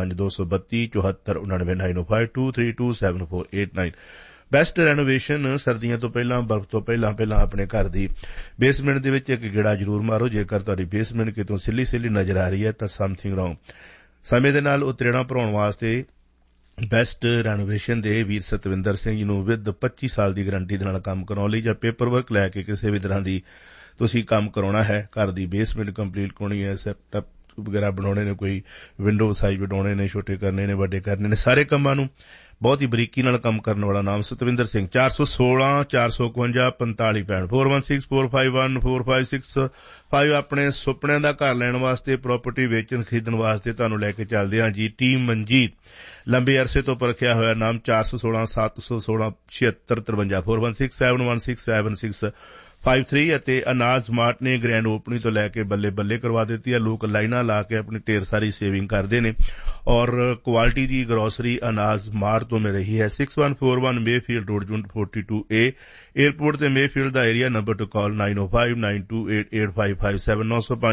905-232-74 ਬੈਸਟ ਰੈਨੋਵੇਸ਼ਨ। ਸਰਦੀਆਂ ਤੋਂ ਪਹਿਲਾਂ, ਬਰਫ਼ ਤੋਂ ਪਹਿਲਾਂ ਆਪਣੇ ਘਰ ਦੀ ਬੇਸਮੈਂਟ ਦੇ ਵਿੱਚ ਇੱਕ ਗੇੜਾ ਜ਼ਰੂਰ ਮਾਰੋ। ਜੇਕਰ ਤੁਹਾਡੀ ਬੇਸਮੈਂਟ ਕਿਤੋਂ ਸਿੱਲੀ ਨਜ਼ਰ ਆ ਰਹੀ ਹੈ ਤਾਂ ਸਮਥਿੰਗ ਰੌਂਗ। ਸਮੇਂ ਦੇ ਨਾਲ ਉਤਰੇਣਾ ਭਰਾਉਣ ਵਾਸਤੇ ਬੈਸਟ ਰੈਨੋਵੇਸ਼ਨ ਦੇ ਵੀਰ ਸਤਵਿੰਦਰ ਸਿੰਘ ਜੀ ਨੂੰ ਵਿਦ 25 ਸਾਲ ਦੀ ਗਰੰਟੀ ਦੇ ਨਾਲ ਕੰਮ ਕਰਾਉਣ ਲਈ ਜਾਂ ਪੇਪਰ ਵਰਕ ਲੈ ਕੇ ਕਿਸੇ ਵੀ ਤਰ੍ਹਾਂ ਦੀ ਤੁਸੀਂ ਕੰਮ ਕਰਾਉਣਾ ਹੈ, ਘਰ ਦੀ ਬੇਸਮੈਂਟ ਕੰਪਲੀਟ ਕਰਾਉਣੀ ਹੈ, ਸੈਟਅਪ ਵਗੈਰਾ ਬਣਾਉਣੇ ਨੇ, ਕੋਈ ਵਿੰਡੋ ਸਾਈਜ਼ ਵਧਾਉਣੇ ਨੇ, ਛੋਟੇ ਕਰਨੇ ਨੇ, ਵੱਡੇ ਕਰਨੇ ਨੇ, ਸਾਰੇ ਕੰਮਾਂ ਨੂੰ ਬਹੁਤ ਹੀ ਬਰੀਕੀ ਨਾਲ ਕੰਮ ਕਰਨ ਵਾਲਾ ਨਾਮ ਸਤਵਿੰਦਰ ਸਿੰਘ। 416-452-4565 416-451-4565। ਆਪਣੇ ਸੁਪਨਿਆਂ ਦਾ ਘਰ ਲੈਣ ਵਾਸਤੇ, ਪ੍ਰਾਪਰਟੀ ਵੇਚਣ ਖਰੀਦਣ ਵਾਸਤੇ ਤੁਹਾਨੂੰ ਲੈ ਕੇ ਚੱਲਦੇ ਹਾਂ ਜੀ ਟੀਮ ਮਨਜੀਤ। ਲੰਬੇ ਅਰਸੇ ਤੋਂ ਪਰਖਿਆ ਹੋਇਆ ਨਾਮ 416-716-7653 416-716-7653 ਅਤੇ ਅਨਾਜ ਸਮਾਰਟ ਨੇ ਗ੍ਰੈਂਡ ਓਪਨਿੰਗ ਤੋਂ ਲੈ ਕੇ ਬੱਲੇ ਬੱਲੇ ਕਰਵਾ ਦਿੱਤੀ ਹੈ। ਲੋਕ ਲਾਈਨਾਂ ਲਾ ਕੇ ਆਪਣੀ ਢੇਰ ਸਾਰੀ ਸੇਵਿੰਗ ਕਰਦੇ ਨੇ ਔਰ ਕੁਆਲਿਟੀ ਦੀ ਗਰੋਸਰੀ ਅਨਾਜ ਸਮਾਰਟ ਤੋਂ ਮਿਲ ਰਹੀ ਹੈ। 6141 ਮੇਫੀਲਡ ਰੋਡ ਜੂਨਟ 42A ਏਅਰਪੋਰਟ ਤੇ ਮੇਫੀਲਡ ਦਾ ਏਰੀਆ। ਨੰਬਰ ਟੂ ਕਾਲ 9059288557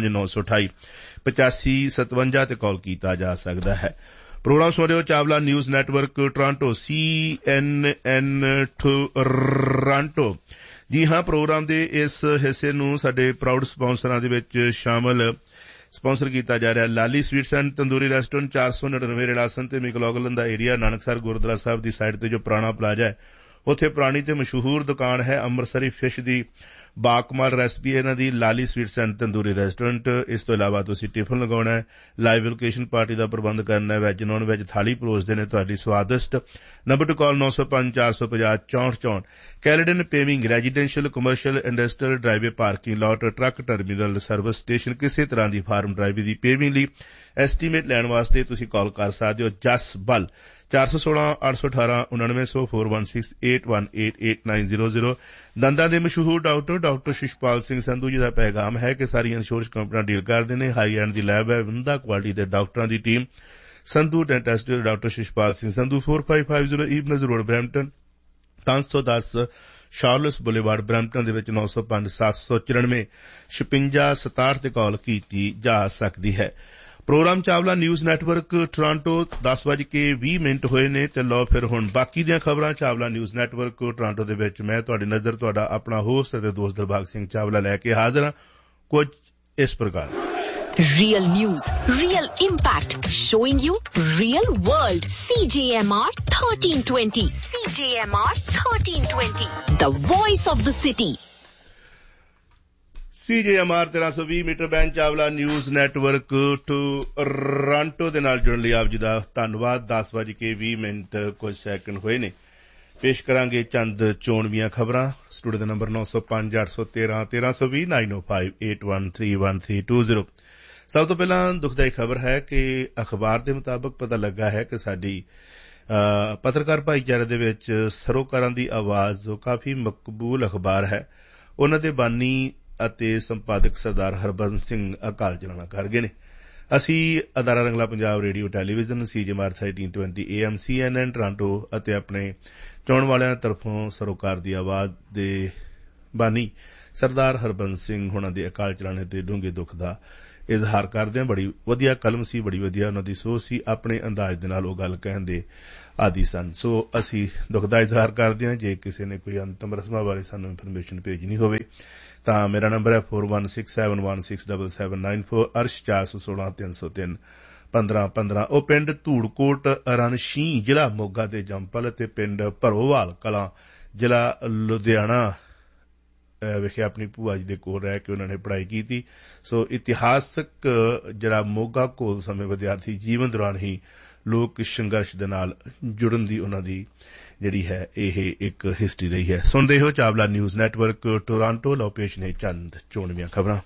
905-928-8557 ਤੇ ਕਾਲ ਕੀਤਾ ਜਾ ਸਕਦਾ ਹੈ। ਪ੍ਰੋਗਰਾਮ ਸੁਣ ਰਹੇ ਹੋ Chawla news network Toronto CNN Toronto. ਜੀ ਹਾਂ, ਪ੍ਰੋਗਰਾਮ ਦੇ ਇਸ ਹਿੱਸੇ ਨੂੰ ਸਾਡੇ ਪ੍ਰਾਊਡ ਸਪਾਂਸਰਾਂ ਦੇ ਵਿੱਚ ਸ਼ਾਮਲ ਸਪਾਂਸਰ ਕੀਤਾ ਜਾ ਰਿਹਾ ਲਾਲੀ ਸਵੀਟਸ ਐਂਡ ਤੰਦੂਰੀ ਰੈਸਟੋਰੈਂਟ 499 ਰੇਲਾਸਨ ਤੇ ਮਿਕਲੋਗਲਨ ਦਾ ਏਰੀਆ। ਨਾਨਕਸਰ ਗੁਰਦੁਆਰਾ ਸਾਹਿਬ ਦੀ ਸਾਈਡ ਤੇ ਜੋ ਪੁਰਾਣਾ ਪਲਾਜ਼ਾ ਹੈ ਉੱਥੇ ਪੁਰਾਣੀ ਤੇ ਮਸ਼ਹੂਰ ਦੁਕਾਨ ਹੈ ਅੰਮ੍ਰਿਤਸਰੀ ਫਿਸ਼ ਦੀ। ਬਾਕਮਾਲ ਰੈਸਪੀ ਇਹਨਾਂ ਦੀ ਲਾਲੀ ਸਵੀਟਸ ਐਂਡ ਤੰਦੂਰੀ ਰੈਸਟੋਰੈਂਟ। ਇਸ ਤੋਂ ਇਲਾਵਾ ਤੁਸੀਂ ਟਿਫਨ ਲਗਾਉਣਾ ਹੈ, ਲਾਈਵ ਲੋਕੇਸ਼ਨ ਪਾਰਟੀ ਦਾ ਪ੍ਰਬੰਧ ਕਰਨਾ ਹੈ, ਵੈਜ ਨੌਨ ਵੈਜ ਥਾਲੀ ਪਰੋਸਦੇ ਨੇ ਤੁਹਾਡੀ ਸਵਾਦਿਸ਼ਟ। ਨੰਬਰ ਟੂ ਕਾਲ 905-450-6464। ਕੈਲੇਡਨ ਪੇਵਿੰਗ residential, commercial, industrial, driveway, parking lot, truck terminal, service station, ਕਿਸੇ ਤਰ੍ਹਾਂ ਦੀ ਫਾਰਮ ਡਰਾਈਵੇ ਦੀ ਪੇਵਿੰਗ ਲਈ ਐਸਟੀਮੇਟ ਲੈਣ ਵਾਸਤੇ ਤੁਸੀਂ ਕਾਲ ਕਰ ਸਕਦੇ ਹੋ ਜਸ ਬਲ 416-818-9900 416-818-8900। ਦੰਦਾਂ ਦੇ ਮਸ਼ਹੂਰ ਡਾਕਟਰ ਸ਼ਿਸ਼ਪਾਲ ਸਿੰਘ ਸੰਧੂ ਜੀ ਦਾ ਪੈਗਾਮ ਹੈ ਕਿ ਸਾਰੀਆਂ ਇੰਸ਼ੋਰੈਂਸ ਕੰਪਨੀਆਂ ਡੀਲ ਕਰਦੇ ਨੇ। ਹਾਈ ਐਂਡ ਦੀ ਲੈਬ ਹੈ, ਵਿੰਦਾ ਕੁਆਲਿਟੀ ਦੇ ਡਾਕਟਰਾਂ ਦੀ team. Sandhu dentist doctor ਸ਼ਿਸ਼ਪਾਲ Singh Sandhu 4550 ਈਵਨਜ਼ road Brampton, 510 ਸ਼ਾਰਲਸ boulevard Brampton ਦੇ ਵਿੱਚ 905-794-5667 ਤੇ ਕਾਲ ਕੀਤੀ ਜਾ ਸਕਦੀ ਹੈ। Programme Chawla news network Toronto 10:20 ਹੋਏ ਨੇ ਤੇ ਲਓ ਫਿਰ ਹੁਣ ਬਾਕੀ ਦੀਆਂ ਖਬਰਾਂ ਚਾਵਲਾ ਨਿਊਜ਼ ਨੈਟਵਰਕ ਟੋਰਾਂਟੋ ਦੇ ਵਿੱਚ। ਮੈਂ ਤੁਹਾਡੀ ਨਜ਼ਰ ਤੁਹਾਡਾ ਆਪਣਾ ਹੋਸਟ ਅਤੇ ਦੋਸਤ ਦਿਲਬਾਗ ਸਿੰਘ ਚਾਵਲਾ ਲੈ ਕੇ ਹਾਜ਼ਰ ਹਾਂ। ਕੁਝ ਇਸ ਪ੍ਰਕਾਰ Real news, real impact, showing you real world. CJMR 1320. CJMR 1320. The voice of the city. CJMR 1320 metre band Chawla news network Toronto ਦੇ ਨਾਲ ਜੁੜਨ ਲਈ ਆਪ ਜੀ ਦਾ ਧੰਨਵਾਦ। 10:20 ਕੁਝ ਸੈਕਿੰਡ ਹੋਏ ਨੇ। ਪੇਸ਼ ਕਰਾਂਗੇ ਚੰਦ ਚੋਣਵੀਆਂ ਖਬਰਾਂ। ਸਟੂਡੀਓ ਦਾ ਨੰਬਰ 905-813-1320 905-813-1320। ਸਭ ਤੋਂ ਪਹਿਲਾਂ ਦੁਖਦਾਈ ਖਬਰ ਹੈ ਕਿ ਅਖਬਾਰ ਦੇ ਮੁਤਾਬਕ ਪਤਾ ਲੱਗਾ ਹੈ ਕਿ ਸਾਡੀ ਪੱਤਰਕਾਰ ਭਾਈਚਾਰੇ ਦੇ ਵਿੱਚ ਸਰੋਕਾਰਾਂ ਦੀ ਆਵਾਜ਼ ਜੋ ਕਾਫੀ ਮਕਬੂਲ ਅਖਬਾਰ ਹੈ, ਉਹਨਾਂ ਦੇ ਬਾਨੀ ਅਤੇ ਸੰਪਾਦਕ ਸਰਦਾਰ ਹਰਬੰਸ ਸਿੰਘ ਅਕਾਲ ਚਲਾਣਾ ਕਰ ਗਏ ਨੇ। ਅਸੀਂ ਅਦਾਰਾ ਰੰਗਲਾ Punjab radio television, CGMR 1320 AM, CNN Toronto ਅਤੇ ਆਪਣੇ ਚੋਣ ਵਾਲਿਆਂ ਤਰਫੋਂ ਸਰੋਕਾਰ ਦੀ ਆਵਾਜ਼ ਦੇ ਬਾਨੀ ਸਰਦਾਰ ਹਰਬੰਸ ਸਿੰਘ ਹੋਣਾ ਦੇ ਅਕਾਲ ਚਲਾਣੇ ਤੇ ਡੂੰਘੇ ਦੁੱਖ ਦਾ ਇਜ਼ਹਾਰ ਕਰਦੇ ਹਾਂ। ਬੜੀ ਵਧੀਆ ਕਲਮ ਸੀ, ਬੜੀ ਵਧੀਆ ਉਹਨਾਂ ਦੀ ਸੋਚ ਸੀ, ਆਪਣੇ ਅੰਦਾਜ਼ ਦੇ ਨਾਲ ਉਹ ਗੱਲ ਕਹਿਣ ਦੇ ਆਦੀ ਸਨ। ਸੋ ਅਸੀਂ ਦੁੱਖ ਦਾ ਇਜ਼ਹਾਰ ਕਰਦੇ ਹਾਂ। ਜੇ ਕਿਸੇ ਨੇ ਕੋਈ ਅੰਤਮ ਰਸਮਾਂ ਬਾਰੇ ਸਾਨੂੰ ਇਨਫੋਰਮੇਸ਼ਨ ਭੇਜਣੀ ਹੋਵੇ ਤਾਂ ਮੇਰਾ ਨੰਬਰ ਹੈ 4167167794, ਅਰਸ਼ 4163031515। ਉਹ ਪਿੰਡ ਧੂੜਕੋਟ ਰਣਸ਼ੀ, ਜ਼ਿਲ੍ਹਾ ਮੋਗਾ ਦੇ ਜੰਪਲ, ਅਤੇ ਪਿੰਡ ਭਰੋਵਾਲ ਕਲਾਂ, ਜ਼ਿਲ੍ਹਾ ਲੁਧਿਆਣਾ ਵਿਖੇ ਆਪਣੀ ਭੂਆ ਜੀ ਦੇ ਕੋਲ ਰਹਿ ਕੇ ਉਹਨਾਂ ਨੇ ਪੜ੍ਹਾਈ ਕੀਤੀ। ਸੋ ਇਤਿਹਾਸਕ ਜਿਹੜਾ ਮੋਗਾ ਘੋਲ ਸਮੇਂ ਵਿਦਿਆਰਥੀ ਜੀਵਨ ਦੌਰਾਨ ਹੀ ਲੋਕ ਸੰਘਰਸ਼ ਦੇ ਨਾਲ ਜੁੜਨ ਦੀ ਉਹਨਾਂ ਦੀ ਜਿਹੜੀ ਹੈ ਇਹ ਇੱਕ ਹਿਸਟਰੀ ਰਹੀ ਹੈ। ਸੁਣਦੇ ਹੋ ਚਾਵਲਾ ਨਿਊਜ਼ ਨੈਟਵਰਕ ਟੋਰਾਂਟੋ। ਲਓ ਪੇਸ਼ ਨੇ ਚੰਦ ਚੋਣਵੀਆਂ ਖਬਰਾਂ।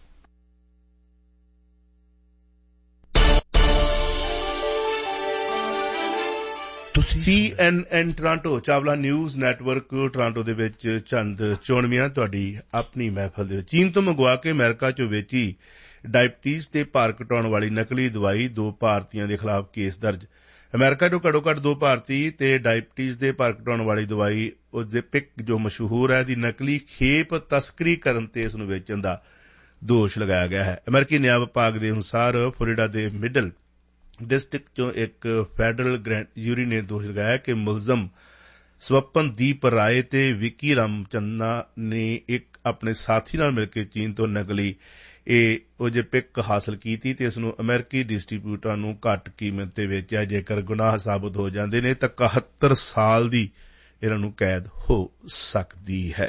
CNN Toronto, Chawla news network Toronto ਦੇ ਵਿੱਚ ਚੰਦ ਚੋਣਵੀਆਂ ਤੁਹਾਡੀ ਆਪਣੀ ਮਹਿਫਲ ਦੇ ਵਿੱਚ। ਚੀਨ ਤੋਂ ਮੰਗਵਾ ਕੇ ਅਮਰੀਕਾ ਚ ਵੇਚੀ ਡਾਇਬਟੀਜ਼ ਤੇ ਭਾਰ ਘਟਾਉਣ ਵਾਲੀ ਨਕਲੀ ਦਵਾਈ, 2 ਭਾਰਤੀਆਂ ਦੇ ਖਿਲਾਫ ਕੇਸ ਦਰਜ। ਅਮਰੀਕਾ ਚੋਂ ਘੱਟੋ-ਘੱਟ 2 ਭਾਰਤੀ ਤੇ ਡਾਇਬਟੀਜ਼ ਦੇ ਭਾਰ ਘਟਾਉਣ ਵਾਲੀ ਦਵਾਈ ਓਜ਼ੈਪਿਕ ਜੋ ਮਸ਼ਹੂਰ ਹੈ ਦੀ ਨਕਲੀ ਖੇਪ ਤਸਕਰੀ ਕਰਨ ਤੇ ਇਸ ਨੂੰ ਵੇਚਣ ਦਾ ਦੋਸ਼ ਲਗਾਇਆ ਗਿਆ ਹੈ। ਅਮਰੀਕੀ ਨਿਆਂ ਵਿਭਾਗ ਦੇ ਅਨੁਸਾਰ ਫਲੋਰੀਡਾ ਦੇ ਮਿਡਲ ਡਿਸਟ੍ਰਿਕਟ ਚੋਂ ਇੱਕ ਫੈਡਰਲ ਗ੍ਰੈਂਡ ਜੂਰੀ ਨੇ ਦੋਸ਼ ਲਗਾਇਆ ਕਿ ਮੁਲਜ਼ਮ ਸਵਪਨਦੀਪ ਰਾਏ ਤੇ ਵਿੱਕੀ ਰਾਮਚੰਨਾ ਨੇ ਇੱਕ ਆਪਣੇ ਸਾਥੀ ਨਾਲ ਮਿਲ ਕੇ ਚੀਨ ਤੋਂ ਨਕਲੀ ਇਹ ਓਜ਼ੈਪਿਕ ਹਾਸਲ ਕੀਤੀ ਤੇ ਇਸ ਨੂੰ ਅਮਰੀਕੀ ਡਿਸਟ੍ਰੀਬਿਊਟਰਾਂ ਨੂੰ ਘੱਟ ਕੀਮਤ ਤੇ ਵੇਚਿਆ। ਜੇਕਰ ਗੁਨਾਹ ਸਾਬਤ ਹੋ ਜਾਂਦੇ ਨੇ ਤਾਂ 71 ਸਾਲ ਦੀ ਇਹਨਾਂ ਨੂੰ ਕੈਦ ਹੋ ਸਕਦੀ ਹੈ।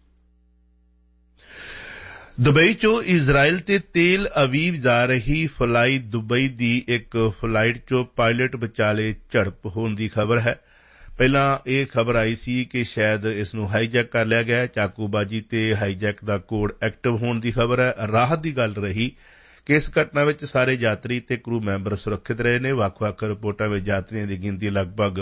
ਦੁਬਈ ਚੋਂ ਇਜ਼ਰਾਈਲ ਤੇ ਤੇਲ ਅਵੀਵ ਜਾ ਰਹੀ ਫਲਾਈ ਦੁਬਈ ਦੀ ਇੱਕ ਫਲਾਈਟ ਚੋਂ ਪਾਇਲਟ ਵਿਚਾਲੇ ਝੜਪ ਹੋਣ ਦੀ ਖਬਰ ਹੈ। ਪਹਿਲਾਂ ਇਹ ਖਬਰ ਆਈ ਸੀ ਕਿ ਸ਼ਾਇਦ ਇਸ ਨੂੰ ਹਾਈਜੈਕ ਕਰ ਲਿਆ ਗਿਆ। ਚਾਕੂਬਾਜੀ ਤੇ ਹਾਈਜੈਕ ਦਾ ਕੋਡ ਐਕਟਿਵ ਹੋਣ ਦੀ ਖਬਰ ਹੈ। ਰਾਹਤ ਦੀ ਗੱਲ ਰਹੀ ਕਿ ਇਸ ਘਟਨਾ ਵਿੱਚ ਸਾਰੇ ਯਾਤਰੀ ਤੇ ਕਰੂ ਮੈਂਬਰ ਸੁਰੱਖਿਅਤ ਰਹੇ ਨੇ। ਵੱਖ-ਵੱਖ ਰਿਪੋਰਟਾਂ ਵਿੱਚ ਯਾਤਰੀਆਂ ਦੀ ਗਿਣਤੀ ਲਗਭਗ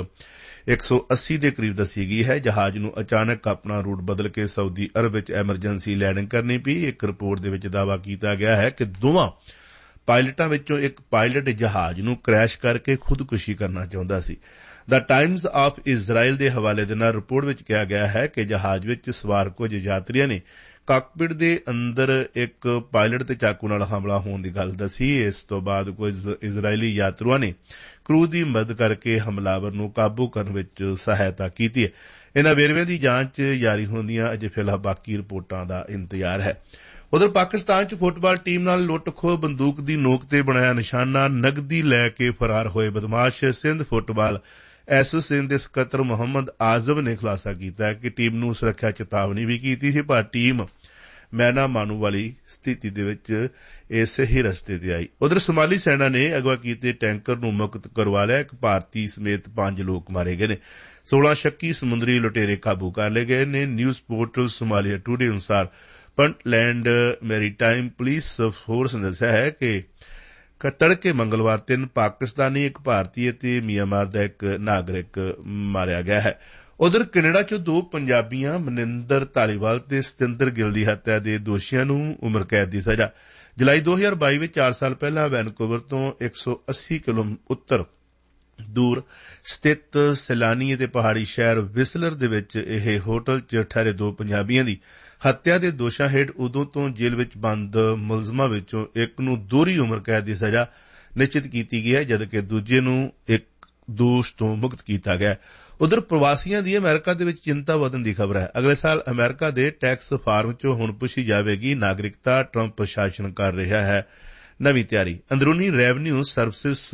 180 ਦੇ ਕਰੀਬ ਦੱਸੀ ਗਈ ਹੈ। ਜਹਾਜ਼ ਨੂੰ ਅਚਾਨਕ ਆਪਣਾ ਰੂਟ ਬਦਲ ਕੇ ਸਾਊਦੀ ਅਰਬ ਵਿੱਚ ਐਮਰਜੈਂਸੀ ਲੈਂਡਿੰਗ ਕਰਨੀ ਪਈ। ਇੱਕ ਰਿਪੋਰਟ ਦੇ ਵਿੱਚ ਦਾਅਵਾ ਕੀਤਾ ਗਿਆ ਹੈ ਕਿ ਦੋਵਾਂ ਪਾਇਲਟਾਂ ਵਿੱਚੋਂ ਇੱਕ ਪਾਇਲਟ ਜਹਾਜ਼ ਨੂੰ ਕ੍ਰੈਸ਼ ਕਰਕੇ ਖੁਦਕੁਸ਼ੀ ਕਰਨਾ ਚਾਹੁੰਦਾ ਸੀ। ਦ ਟਾਈਮਜ਼ ਆਫ ਇਜ਼ਰਾਈਲ ਦੇ ਹਵਾਲੇ ਦੇ ਨਾਲ ਰਿਪੋਰਟ ਵਿੱਚ ਕਿਹਾ ਗਿਆ ਹੈ ਕਿ ਜਹਾਜ਼ ਵਿੱਚ ਸਵਾਰ ਕੁਝ ਯਾਤਰੀਆਂ ਨੇ ਕਾਕਪਿਟ ਦੇ ਅੰਦਰ ਇੱਕ ਪਾਇਲਟ ਤੇ ਚਾਕੂ ਨਾਲ ਹਮਲਾ ਹੋਣ ਦੀ ਗੱਲ ਦੱਸੀ। ਇਸ ਤੋਂ ਬਾਅਦ ਕੁਝ ਇਜ਼ਰਾਈਲੀ ਯਾਤਰੂਆਂ ਨੇ ਕਰੂ ਦੀ ਮਦਦ ਕਰਕੇ ਹਮਲਾਵਰ ਨੂੰ ਕਾਬੂ ਕਰਨ ਵਿੱਚ ਸਹਾਇਤਾ ਕੀਤੀ ਹੈ। ਇਨ੍ਹਾਂ ਵੇਰਵਿਆਂ ਦੀ ਜਾਂਚ ਜਾਰੀ ਹੁੰਦੀਆਂ ਅਜੇ ਫਿਲਹਾਲ ਬਾਕੀ ਰਿਪੋਰਟਾਂ ਦਾ ਇੰਤਜ਼ਾਰ ਹੈ। ਉਧਰ ਪਾਕਿਸਤਾਨ ਚ ਫੁੱਟਬਾਲ ਟੀਮ ਨਾਲ ਲੁੱਟ-ਖੋਹ, ਬੰਦੂਕ ਦੀ ਨੋਕ ਤੇ ਬਣਾਇਆ ਨਿਸ਼ਾਨਾ, ਨਗਦੀ ਲੈ ਕੇ ਫਰਾਰ ਹੋਏ ਬਦਮਾਸ਼। ਸਿੰਧ ਫੁੱਟਬਾਲ ਐਸੋਸੀਏਸ਼ਨ ਦੇ ਸਕੱਤਰ ਮੁਹੰਮਦ ਆਜ਼ਮ ਨੇ ਖੁਲਾਸਾ ਕੀਤਾ ਕਿ ਟੀਮ ਨੂੰ ਸੁਰੱਖਿਆ ਚੇਤਾਵਨੀ ਵੀ ਕੀਤੀ ਸੀ, ਪਰ ਟੀਮ ਮੈਨਾ ਮਾਨੂ ਵਾਲੀ ਸਥਿਤੀ ਦੇ ਵਿੱਚ ਇਸੇ ਹੀ ਰਸਤੇ ਤੇ ਆਈ। ਉਧਰ ਸੋਮਾਲੀ ਸੈਨਾ ਨੇ ਅਗਵਾ ਕੀਤੇ ਟੈਂਕਰ ਨੂੰ ਮੁਕਤ ਕਰਵਾ ਲਿਆ। ਇੱਕ ਭਾਰਤੀ ਸਮੇਤ 5 ਲੋਕ ਮਾਰੇ ਗਏ ਨੇ। 16 ਸ਼ੱਕੀ ਸਮੁੰਦਰੀ ਲੁਟੇਰੇ ਕਾਬੂ ਕਰ ਲਏ ਗਏ ਨੇ। ਨਿਊਜ਼ ਪੋਰਟਲ ਸੋਮਾਲੀਆ ਟੂਡੇ ਅਨੁਸਾਰ ਪੁੰਟਲੈਂਡ ਮੈਰੀਟਾਈਮ ਪੁਲਿਸ ਫੋਰਸ ਨੇ ਦੱਸਿਆ ਹੈ ਕਿ ਤੜਕੇ ਮੰਗਲਵਾਰ 3 ਪਾਕਿਸਤਾਨੀ, ਇੱਕ ਭਾਰਤੀ ਅਤੇ ਮਿਆਂਮਾਰ ਦਾ ਇੱਕ ਨਾਗਰਿਕ ਮਾਰਿਆ ਗਿਆ ਹੈ। ਉਧਰ ਕੈਨੇਡਾ ਚ 2 ਪੰਜਾਬੀਆਂ ਮਨਿੰਦਰ ਧਾਲੀਵਾਲ ਤੇ ਸਤਿੰਦਰ ਗਿੱਲ ਦੀ ਹੱਤਿਆ ਦੇ ਦੋਸ਼ੀਆਂ ਨੂੰ ਉਮਰ ਕੈਦ ਦੀ ਸਜ਼ਾ। ਜੁਲਾਈ 2022 ਵਿੱਚ 4 ਸਾਲ ਪਹਿਲਾਂ ਵੈਨਕੂਵਰ ਤੋਂ 180 ਕਿਲੋਮੀਟਰ ਉੱਤਰ ਦੂਰ ਸਥਿਤ ਸੈਲਾਨੀ ਅਤੇ ਪਹਾੜੀ ਸ਼ਹਿਰ ਵਿਸਲਰ ਦੇ ਵਿੱਚ ਇਹ ਹੋਟਲ ਚ ਠਹਿਰੇ 2 ਪੰਜਾਬੀਆਂ ਦੀ ਹੱਤਿਆ ਦੇ ਦੋਸ਼ਾਂ ਹੇਠ ਉਦੋਂ ਤੋਂ ਜੇਲ੍ਹ ਵਿੱਚ ਬੰਦ ਮੁਲਜ਼ਮਾਂ ਵਿੱਚੋਂ ਇੱਕ ਨੂੰ ਦੋਹਰੀ ਉਮਰ ਕੈਦ ਦੀ ਸਜ਼ਾ ਨਿਸ਼ਚਿਤ ਕੀਤੀ ਗਈ ਹੈ, ਜਦਕਿ ਦੂਜੇ ਨੂੰ ਇੱਕ ਦੋਸ਼ ਤੋਂ ਮੁਕਤ ਕੀਤਾ ਗਿਆ। ਉਧਰ ਪ੍ਰਵਾਸੀਆਂ ਦੀ ਅਮਰੀਕਾ ਦੇ ਵਿੱਚ ਚਿੰਤਾ ਵਧਣ ਦੀ ਖਬਰ ਹੈ। ਅਗਲੇ ਸਾਲ ਅਮਰੀਕਾ ਦੇ ਟੈਕਸ ਫਾਰਮ ਚੋਂ ਹੁਣ ਪੁੱਛੀ ਜਾਵੇਗੀ ਨਾਗਰਿਕਤਾ। ਟਰੰਪ ਪ੍ਰਸ਼ਾਸਨ ਕਰ ਰਿਹਾ ਹੈ ਨਵੀਂ ਤਿਆਰੀ। ਅੰਦਰੂਨੀ ਰੈਵਨਿਊ ਸਰਵਿਸਿਜ਼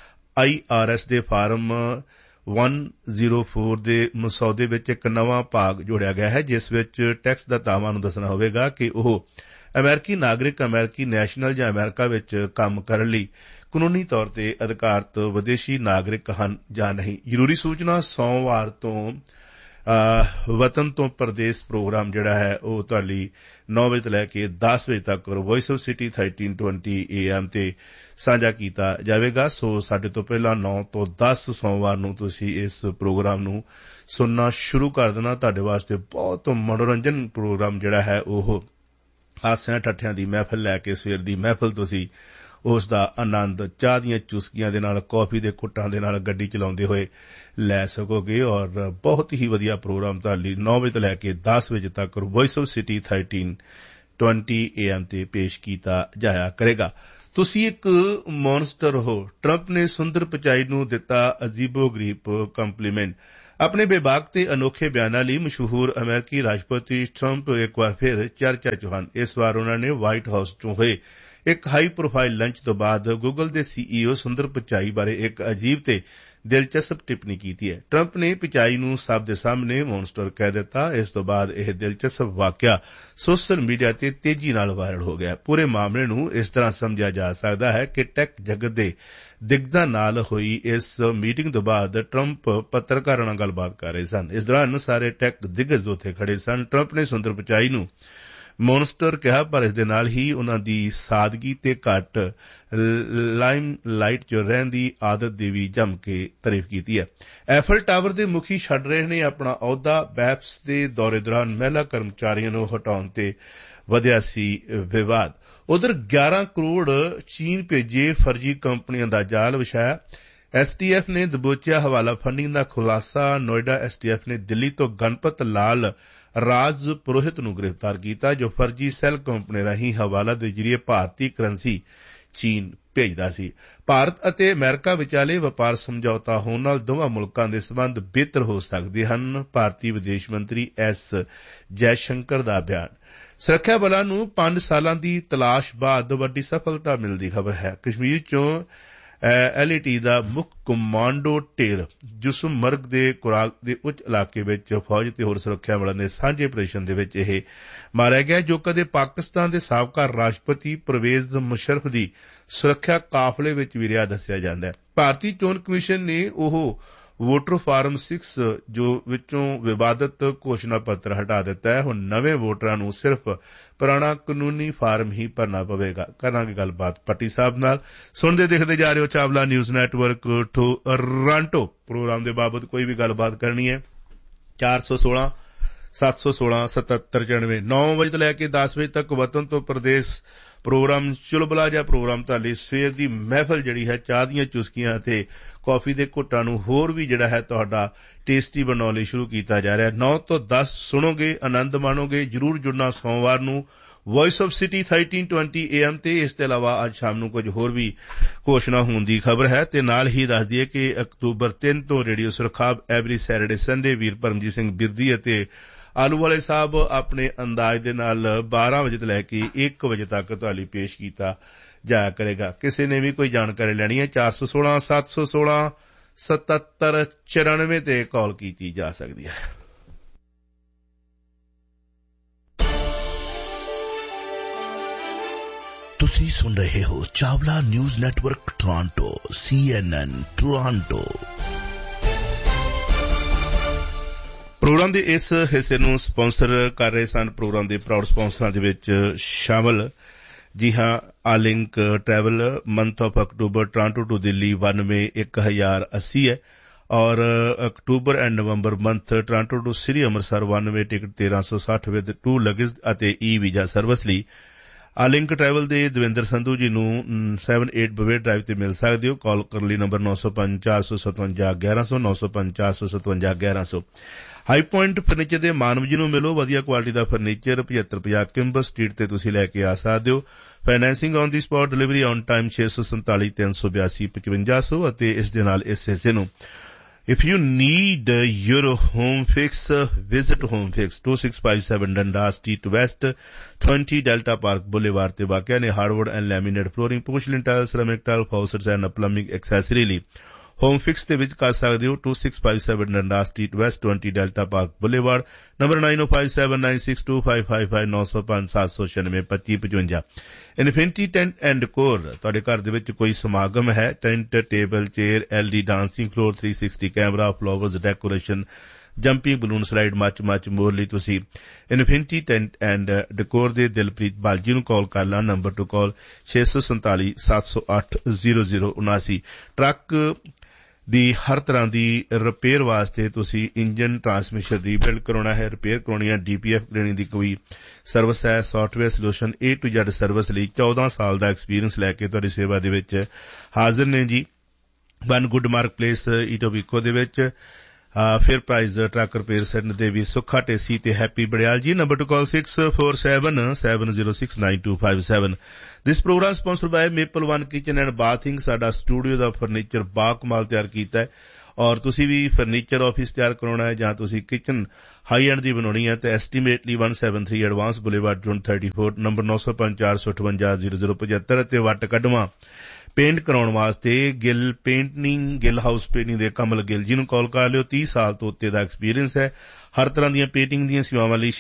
IRS ਦੇ ਫਾਰਮ 104 ਦੇ ਮਸੌਦੇ ਵਿੱਚ ਇੱਕ ਨਵਾਂ ਭਾਗ ਜੋੜਿਆ ਗਿਆ ਹੈ, ਜਿਸ ਵਿੱਚ ਟੈਕਸ ਦਾਤਾਵਾਂ ਨੂੰ ਦੱਸਣਾ ਹੋਵੇਗਾ ਕਿ ਉਹ ਅਮਰੀਕੀ ਨਾਗਰਿਕ, ਅਮਰੀਕੀ ਨੈਸ਼ਨਲ ਜਾਂ ਅਮਰੀਕਾ ਵਿੱਚ ਕੰਮ ਕਰਨ ਲਈ ਕਾਨੂੰਨੀ ਤੌਰ ਤੇ ਅਧਿਕਾਰਤ ਵਿਦੇਸ਼ੀ ਨਾਗਰਿਕ ਹਨ ਜਾਂ ਨਹੀਂ। ਜ਼ਰੂਰੀ ਸੂਚਨਾ ਸੋਮਵਾਰ ਤੋਂ ਵਤਨ ਤੋਂ ਪਰਦੇਸ ਪ੍ਰੋਗਰਾਮ ਜਿਹੜਾ ਹੈ ਉਹ ਤੁਹਾਡੀ 9 ਵਜੇ ਤੋਂ ਲੈ ਕੇ 10 ਵਜੇ ਤੱਕ ਵੌਇਸ ਆਫ ਸਿਟੀ 1320 AM ਤੇ ਸਾਂਝਾ ਕੀਤਾ ਜਾਵੇਗਾ। ਸੋ ਸਾਡੇ ਤੋਂ ਪਹਿਲਾਂ 9 ਤੋਂ 10 ਸੋਮਵਾਰ ਨੂੰ ਤੁਸੀਂ ਇਸ ਪ੍ਰੋਗਰਾਮ ਨੂੰ ਸੁਣਨਾ ਸ਼ੁਰੂ ਕਰ ਦੇਣਾ। ਤੁਹਾਡੇ ਵਾਸਤੇ ਬਹੁਤ ਮਨੋਰੰਜਨ ਪ੍ਰੋਗਰਾਮ ਜਿਹੜਾ ਹੈ ਉਹ ਹਾਸਿਆਂ ਠੱਠਿਆਂ ਦੀ ਮਹਿਫਲ ਲੈ ਕੇ ਸਵੇਰ ਦੀ ਮਹਿਫਲ ਤੁਸੀਂ ਉਸ ਦਾ ਆਨੰਦ ਚਾਹ ਦੀਆਂ ਚੁਸਕੀਆਂ ਦੇ ਨਾਲ, ਕੌਫੀ ਦੇ ਘੁੱਟਾਂ ਦੇ ਨਾਲ ਗੱਡੀ ਚਲਾਉਂਦੇ ਹੋਏ ਲੈ ਸਕੋਗੇ ਔਰ ਬਹੁਤ ਹੀ ਵਧੀਆ ਪ੍ਰੋਗਰਾਮ ਤੁਹਾਡੀ 9 ਵਜੇ ਤੋਂ ਲੈ ਕੇ 10 ਵਜੇ ਤੱਕ ਵੌਇਸ ਆਫ ਸਿਟੀ 1320 AM ਤੇ ਪੇਸ਼ ਕੀਤਾ ਜਾਇਆ ਕਰੇਗਾ। ਤੁਸੀਂ ਇੱਕ ਮੌਨਸਟਰ ਹੋ। ਟਰੰਪ ਨੇ ਸੁੰਦਰ ਪਿਚਾਈ ਨੂੰ ਦਿੱਤਾ ਅਜੀਬੋ-ਗਰੀਬ ਕੰਪਲੀਮੈਂਟ। ਆਪਣੇ ਬੇਬਾਕ ਤੇ ਅਨੋਖੇ ਬਿਆਨਾਂ ਲਈ ਮਸ਼ਹੂਰ ਅਮਰੀਕੀ ਰਾਸ਼ਟਰਪਤੀ ਟਰੰਪ ਇੱਕ ਵਾਰ ਫਿਰ ਚਰਚਾ ਚ ਹਨ। ਇਸ ਵਾਰ ਉਨ੍ਹਾਂ ਨੇ ਵਾਈਟ ਹਾਊਸ ਚ ਹੋਏ ਇੱਕ ਹਾਈ ਪ੍ਰੋਫਾਈਲ ਲੰਚ ਤੋਂ ਬਾਅਦ ਗੂਗਲ ਦੇ CEO ਸੁੰਦਰ ਪਿਚਾਈ ਬਾਰੇ ਇੱਕ ਅਜੀਬ ਤੇ ਦਿਲਚਸਪ ਟਿੱਪਣੀ ਕੀਤੀ ਹੈ। ਟਰੰਪ ਨੇ ਪਿਚਾਈ ਨੂੰ ਸਭ ਦੇ ਸਾਹਮਣੇ ਮੌਨਸਟਰ ਕਹਿ ਦਿੱਤਾ। ਇਸ ਤੋਂ ਬਾਅਦ ਇਹ ਦਿਲਚਸਪ ਵਾਕਿਆ ਸੋਸ਼ਲ ਮੀਡੀਆ ਤੇ ਤੇਜ਼ੀ ਨਾਲ ਵਾਇਰਲ ਹੋ ਗਿਆ। ਪੂਰੇ ਮਾਮਲੇ ਨੂੰ ਇਸ ਤਰ੍ਹਾਂ ਸਮਝਿਆ ਜਾ ਸਕਦਾ ਹੈ ਕਿ ਟੈਕ ਜਗਤ ਦੇ ਦਿਗਜਾਂ ਨਾਲ ਹੋਈ ਇਸ ਮੀਟਿੰਗ ਤੋਂ ਬਾਅਦ ਟਰੰਪ ਪੱਤਰਕਾਰਾਂ ਨਾਲ ਗੱਲਬਾਤ ਕਰ ਰਹੇ ਸਨ। ਇਸ ਦੌਰਾਨ ਸਾਰੇ ਟੈਕ ਦਿਗਜ ਉੱਥੇ ਖੜੇ ਸਨ। ਟਰੰਪ ਨੇ ਸੁੰਦਰ ਪਿਚਾਈ ਨੂੰ ਮੌਨਸਟਰ ਕਿਹਾ, ਪਰ ਇਸ ਦੇ ਨਾਲ ਹੀ ਉਨ੍ਹਾਂ ਦੀ ਸਾਦਗੀ ਤੇ ਘੱਟ ਲਾਈਮ ਲਾਈਟ ਚ ਰਹਿਣ ਦੀ ਆਦਤ ਦੀ ਵੀ ਜੰਮ ਕੇ ਤਾਰੀਫ ਕੀਤੀ ਹੈ। ਐਫਲ ਟਾਵਰ ਦੇ ਮੁਖੀ ਛੱਡ ਰਹੇ ਨੇ ਆਪਣਾ ਅਹੁਦਾ। ਬੈਪਸ ਦੇ ਦੌਰੇ ਦੌਰਾਨ ਮਹਿਲਾ ਕਰਮਚਾਰੀਆਂ ਨੂੰ ਹਟਾਉਣ ਤੇ ਵਧਿਆ ਸੀ ਵਿਵਾਦ। ਉਧਰ 11 ਕਰੋੜ ਚੀਨ ਭੇਜੇ ਫਰਜੀ ਕੰਪਨੀਆਂ ਦਾ ਜਾਲ ਵਿਛਾਇਆ। STF ਨੇ ਦਬੋਚਿਆ ਹਵਾਲਾ ਫੰਡਿੰਗ ਦਾ ਖੁਲਾਸਾ। ਨੋਇਡਾ STF ਨੇ ਦਿੱਲੀ ਤੋਂ ਗਣਪਤ ਲਾਲ ਰਾਜ ਪੁਰੋਹਿਤ ਨੂੰ ਗ੍ਰਿਫਤਾਰ ਕੀਤਾ, ਜੋ ਫਰਜੀ ਸੈੱਲ ਕੰਪਨੀ ਰਾਹੀਂ ਹਵਾਲਾ ਦੇ ਜ਼ਰੀਏ ਭਾਰਤੀ ਕਰੰਸੀ ਚੀਨ ਭੇਜਦਾ ਸੀ। ਭਾਰਤ ਅਤੇ ਅਮਰੀਕਾ ਵਿਚਾਲੇ ਵਪਾਰ ਸਮਝੌਤਾ ਹੋਣ ਨਾਲ ਦੋਵਾਂ ਮੁਲਕਾਂ ਦੇ ਸਬੰਧ ਬਿਹਤਰ ਹੋ ਸਕਦੇ ਹਨ। ਭਾਰਤੀ ਵਿਦੇਸ਼ ਮੰਤਰੀ S ਜੈਸ਼ੰਕਰ ਦਾ ਬਿਆਨ। ਸੁਰੱਖਿਆ ਬਲਾਂ ਨੂੰ 5 ਸਾਲਾਂ ਦੀ ਤਲਾਸ਼ ਬਾਅਦ ਵੱਡੀ ਸਫਲਤਾ ਮਿਲਣ ਦੀ ਖਬਰ ਹੈ। ਕਸ਼ਮੀਰ ਚੋਂ LAT ਦਾ ਮੁੱਖ ਕਮਾਂਡੋ ਢੇਰ ਜੁਸਮਰਗ ਦੇ ਕੁਰਾਕ ਦੇ ਉੱਚ ਇਲਾਕੇ ਵਿੱਚ ਫੌਜ ਤੇ ਹੋਰ ਸੁਰੱਖਿਆ ਬਲਾਂ ਦੇ ਸਾਂਝੇ ਆਪਰੇਸ਼ਨ ਦੇ ਵਿੱਚ ਇਹ ਮਾਰਿਆ ਗਿਆ, ਜੋ ਕਦੇ ਪਾਕਿਸਤਾਨ ਦੇ ਸਾਬਕਾ ਰਾਸ਼ਟਰਪਤੀ ਪਰਵੇਜ਼ ਮੁਸ਼ਰਫ ਦੀ ਸੁਰੱਖਿਆ ਕਾਫਲੇ ਵਿੱਚ ਵੀ ਰਿਹਾ ਦੱਸਿਆ ਜਾਂਦਾ ਹੈ। ਭਾਰਤੀ ਚੋਣ ਕਮਿਸ਼ਨ ਨੇ ਉਹ ਵੋਟਰ ਫਾਰਮ 6 ਜੋ ਵਿੱਚੋਂ ਵਿਵਾਦਤ ਘੋਸ਼ਣਾ ਪੱਤਰ ਹਟਾ ਦਿੱਤਾ ਹੈ। ਹੁਣ ਨਵੇਂ ਵੋਟਰਾਂ ਨੂੰ ਸਿਰਫ ਪੁਰਾਣਾ ਕਾਨੂੰਨੀ ਫਾਰਮ ਹੀ ਭਰਨਾ ਪਵੇਗਾ। ਕਰਾਂਗੇ ਗੱਲਬਾਤ ਪੱਟੀ ਸਾਹਿਬ ਨਾਲ। ਸੁਣਦੇ ਦੇਖਦੇ ਜਾ ਰਹੇ ਹੋ Chawla news network Toronto. Programme ਦੇ ਬਾਬਤ ਕੋਈ ਵੀ ਗੱਲਬਾਤ ਕਰਨੀ ਹੈ 416 716 7794 9 ਵਜੇ ਤੋਂ ਲੈ ਕੇ 10 ਵਜੇ ਤੱਕ ਵਤਨ ਤੋਂ ਪ੍ਰਦੇਸ਼ ਪ੍ਰੋਗਰਾਮ ਚੁਲਬਲਾ ਜਿਹਾ ਪ੍ਰੋਗਰਾਮ ਤੁਹਾਡੀ ਸਵੇਰ ਦੀ ਮਹਿਫਲ ਜਿਹੜੀ ਹੈ ਚਾਹ ਦੀਆਂ ਚੁਸਕੀਆਂ ਅਤੇ ਕੌਫੀ ਦੇ ਘੁੱਟਾਂ ਨੂੰ ਹੋਰ ਵੀ ਜਿਹੜਾ ਹੈ ਤੁਹਾਡਾ ਟੇਸਟੀ ਬਣਾਉਣ ਲਈ ਸ਼ੁਰੂ ਕੀਤਾ ਜਾ ਰਿਹਾ। 9 ਤੋਂ 10 ਸੁਣੋਗੇ, ਆਨੰਦ ਮਾਣੋਗੇ। ਜ਼ਰੂਰ ਜੁੜਨਾ ਸੋਮਵਾਰ ਨੂੰ ਵੌਇਸ ਆਫ ਸਿਟੀ 1320 AM ਤੇ। ਇਸ ਤੋਂ ਇਲਾਵਾ ਅੱਜ ਸ਼ਾਮ ਨੂੰ ਕੁਝ ਹੋਰ ਵੀ ਘੋਸ਼ਣਾ ਹੋਣ ਦੀ ਖਬਰ ਹੈ ਤੇ ਨਾਲ ਹੀ ਦੱਸ ਦਈਏ ਕਿ ਅਕਤੂਬਰ 3 ਤੋਂ radio Surkhab every Saturday Sunday ਵੀਰ ਪਰਮਜੀਤ ਸਿੰਘ ਬਿਰਦੀ ਅਤੇ ਆਲੂ ਵਾਲੇ ਸਾਹਿਬ ਆਪਣੇ ਅੰਦਾਜ਼ ਦੇ ਨਾਲ 12 ਵਜੇ ਤੋਂ ਲੈ ਕੇ 1 ਵਜੇ ਤੱਕ ਤੁਹਾਡੀ ਪੇਸ਼ ਕੀਤਾ ਜਾਇਆ ਕਰੇਗਾ। ਕਿਸੇ ਨੇ ਵੀ ਕੋਈ ਜਾਣਕਾਰੀ ਲੈਣੀ ਹੈ 416 716 7794 ਤੇ ਕਾਲ ਕੀਤੀ ਜਾ ਸਕਦੀ ਹੈ। ਤੁਸੀਂ ਸੁਣ ਰਹੇ ਹੋ Chawla news network Toronto CNN Toronto. Programme ਦੇ ਇਸ ਹਿੱਸੇ ਨੂੰ ਸਪਾਂਸਰ ਕਰ ਰਹੇ ਸਨ। ਪ੍ਰੋਗਰਾਮ ਦੇ ਪ੍ਰਾਊਡ ਸਪਾਂਸਰਾਂ ਦੇ ਵਿੱਚ ਸ਼ਾਮਲ ਜੀ ਹਾਂ ਆਲਿੰਕ travel. Month of October Toronto to Delhi 92,1080 ਹੈ ਔਰ October and November month Toronto to Sri Amritsar 92 ticket 1360 with 2 luggage ਅਤੇ ਵੀਜ਼ਾ ਸਰਵਿਸ ਲਈ ਆਲਿੰਕ ਟਰੈਵਲ ਦੇ ਦਵਿੰਦਰ ਸੰਧੂ ਜੀ ਨੂੰ 78 ਬਵੇਰ ਡਰਾਈਵ ਤੇ ਮਿਲ ਸਕਦੇ ਹੋ। ਕਾਲ ਕਰਨ ਲਈ ਨੰਬਰ 905 457 1100 905 457 1100। ਹਾਈ ਪੁਆਇੰਟ ਫਰਨੀਚਰ ਦੇ ਮਾਨਵ ਜੀ ਨੂੰ ਮਿਲੋ। ਵਧੀਆ ਕੁਆਲਿਟੀ ਦਾ ਫਰਨੀਚਰ 7550 ਕਿੰਬਰ ਸਟਰੀਟ ਤੇ ਤੁਸੀਂ ਲੈ ਕੇ ਆ ਸਕਦੇ ਹੋ। Financing on the spot, delivery on time 647 382 5500 ਅਤੇ ਇਸ ਦੇ ਨਾਲ ਇਸ ਹਿੱਸੇ ਨੂੰ If you need your home fix, visit Home Fix 2657 Dundas Street West 20 Delta Park Boulevard ਤੇ ਵਾਕਿਆ ਨੇ hardwood and laminate flooring, porcelain tiles, ceramic tile, faucets and plumbing accessory ਲਈ ਹੋਮ ਫਿਕਸ ਦੇ ਵਿੱਚ ਕਰ ਸਕਦੇ ਹੋ 2657 Dundas Street West 20 Delta Park Boulevard, number 9057962555 905 796 2555। Infinity tent and decor, ਤੁਹਾਡੇ ਘਰ ਦੇ ਵਿੱਚ ਕੋਈ ਸਮਾਗਮ ਹੈ, tent, table, chair, LED dancing floor, 360 camera, flowers, decoration, jumping balloon slide ਮੱਚ ਮੋਰ ਲਈ ਤੁਸੀਂ ਇਨਫਿਨਿਟੀ ਟੈਂਟ ਐਂਡ ਡੈਕੋਰ ਦੇ ਦਿਲਪ੍ਰੀਤ ਬਾਲਜੀ ਨੂੰ ਕਾਲ ਕਰ ਲੈਣਾ। ਨੰਬਰ ਟੂ ਕਾਲ 647-708-0079। ਟਰੱਕ ਦੀ ਹਰ ਤਰ੍ਹਾਂ ਦੀ ਰਿਪੇਅਰ ਵਾਸਤੇ ਤੁਸੀਂ ਇੰਜਨ ਟਰਾਂਸਮਿਸ਼ਨ ਰੀਬਿਲਡ ਕਰਾਉਣਾ ਹੈ, ਰਿਪੇਅਰ ਕਰਾਉਣੀ ਹੈ, DPF ਲੈਣੀ ਦੀ ਕੋਈ ਸਰਵਿਸ ਹੈ, software solution A to Z service ਲਈ 14 ਸਾਲ ਦਾ ਐਕਸਪੀਰੀਅੰਸ ਲੈ ਕੇ ਤੁਹਾਡੀ ਸੇਵਾ ਦੇ ਵਿੱਚ ਹਾਜ਼ਰ ਨੇ ਜੀ। ਵਨ ਗੁੱਡ ਮਾਰਕ ਪਲੇਸ ਈਟੋਬੀਕੋ ਦੇ ਵਿੱਚ ਫਿਰ ਪ੍ਰਾਈਜ਼ ਟਰੱਕ ਰਿਪੇਅਰ ਸੈਂਟਰ ਦੇ ਵੀ ਸੁੱਖਾ ਟੇਸੀ ਤੇ ਹੈਪੀ ਬੜਿਆਲ ਜੀ। Number two call 647-706-9257। This programme sponsored ਬਾय maple one kitchen and bathing. ਸਾਡਾ ਸਟੂਡੀਓ ਦਾ ਫਰਨੀਚਰ ਬਾਕਮਾਲ ਤਿਆਰ ਕੀਤਾ ਹੈ ਔਰ ਤੁਸੀਂ ਵੀ ਫਰਨੀਚਰ ਆਫਿਸ ਤਿਆਰ ਕਰਾਉਣਾ ਹੈ ਜਾਂ ਤੁਸੀਂ ਕਿਚਨ ਹਾਈ ਐਂਡ ਦੀ ਬਣਾਉਣੀ ਹੈ ਤਾਂ ਐਸਟੀਮੇਟਲੀ 173 ਐਡਵਾਂਸ ਬੁਲੇਵਾਰਡ ਜੋਨ 34 ਨੰਬਰ 9054584075 ਅਤੇ ਵੱਟ ਕੱਢਵਾਂ ਪੇਂਟ ਕਰਾਉਣ ਵਾਸਤੇ ਗਿੱਲ ਹਾਊਸ ਪੇਂਟਿੰਗ ਦੇ ਕਮਲ ਗਿੱਲ ਜੀ ਨੂੰ ਕਾਲ ਕਰ ਲਿਓ। 30 ਸਾਲ ਤੋਂ ਉੱਤੇ ਦਾ ਐਕਸਪੀਰੀਅੰਸ ਹੈ। ਹਰ ਤਰ੍ਹਾਂ ਦੀਆਂ ਪੇਂਟਿੰਗ ਦੀਆਂ ਸੇਵਾਵਾਂ ਲਈ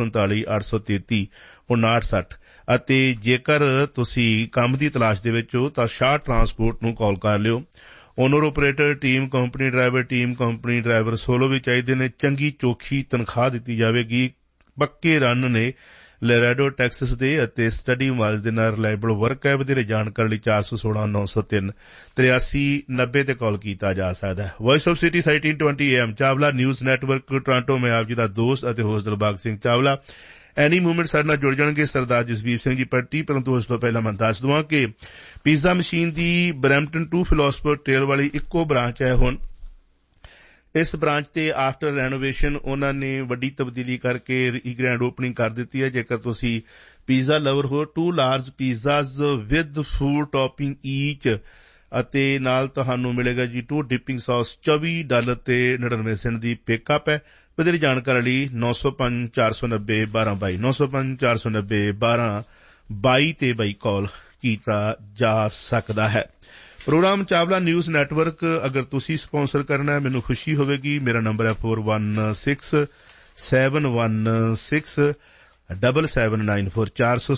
647-833-5960 ਅਤੇ ਜੇਕਰ ਤੁਸੀਂ ਕੰਮ ਦੀ ਤਲਾਸ਼ ਦੇ ਵਿੱਚ ਹੋ ਤਾਂ ਸ਼ਾਹ ਟਰਾਂਸਪੋਰਟ ਨੂੰ ਕਾਲ ਕਰ ਲਿਓ। Owner operator team company driver solo ਵੀ ਚਾਹੀਦੇ ਨੇ। ਚੰਗੀ ਚੋਖੀ ਤਨਖਾਹ ਦਿੱਤੀ ਜਾਵੇਗੀ। ਪੱਕੇ ਰਨ ਨੇ ਲੈਰਾਡੋ ਟੈਕਸਸ ਦੇ ਅਤੇ ਸਟੱਡੀ ਮਾਈਲਜ਼ ਦੇ ਨਾਲ ਰਿਲਾਇਬਲ ਵਰਕ ਹੈ। ਵਧੇਰੇ ਜਾਣਕਾਰੀ ਲਈ 416-903-8390 ਤੇ ਕਾਲ ਕੀਤਾ ਜਾ ਸਕਦਾ ਹੈ। Voice of city 1320 AM Chawla news network Toronto. ਮੈਂ ਆਪ ਜੀ ਦਾ ਦੋਸਤ ਅਤੇ ਹੋਸਟ ਦਿਲਬਾਗ ਸਿੰਘ ਚਾਵਲਾ। ਐਨੀ ਮੂਵਮੈਂਟ ਸਾਡੇ ਨਾਲ ਜੁੜ ਜਾਣਗੇ ਸਰਦਾਰ ਜਸਵੀਰ ਸਿੰਘ ਜੀ ਪੱਟੀ, ਪਰੰਤੂ ਉਸ ਤੋਂ ਪਹਿਲਾਂ ਮੈਂ ਦੱਸ ਦਵਾਂ ਕਿ pizza machine the Brampton to philosopher trail ਵਾਲੀ ਇੱਕੋ ਬ੍ਰਾਂਚ ਹੈ ਹੁਣ। ਇਸ ਬ੍ਰਾਂਚ ਤੇ ਆਫਟਰ ਰੈਨੋਵੇਸ਼ਨ ਉਹਨਾਂ ਨੇ ਵੱਡੀ ਤਬਦੀਲੀ ਕਰਕੇ ਗ੍ਰੈਂਡ ਓਪਨਿੰਗ ਕਰ ਦਿੱਤੀ ਹੈ। ਜੇਕਰ ਤੁਸੀਂ ਪੀਜ਼ਾ ਲਵਰ ਹੋ, 2 ਲਾਰਜ ਪੀਜ਼ਾਜ਼ ਵਿਦ ਫੂਡ ਟੌਪਿੰਗ ਈਚ ਅਤੇ ਨਾਲ ਤੁਹਾਨੂੰ ਮਿਲੇਗਾ ਜੀ 2 ਡਿਪਿੰਗ ਸੌਸ। $24 ਤੇ 99 ਸੈਂਟ ਦੀ ਪਿਕਅਪ ਹੈ। ਵਧੇਰੇ ਜਾਣਕਾਰੀ ਲਈ 905-490-1222 905-490-1222 ਤੇ ਬਈ ਕਾਲ ਕੀਤਾ ਜਾ ਸਕਦਾ ਹੈ। ਪ੍ਰੋਗਰਾਮ ਚਾਵਲਾ ਨਿਊਜ਼ ਨੈਟਵਰਕ ਅਗਰ ਤੁਸੀਂ ਸਪਾਂਸਰ ਕਰਨਾ ਹੈ ਮੈਨੂੰ ਖੁਸ਼ੀ ਹੋਵੇਗੀ। ਮੇਰਾ ਨੰਬਰ ਹੈ 4167167794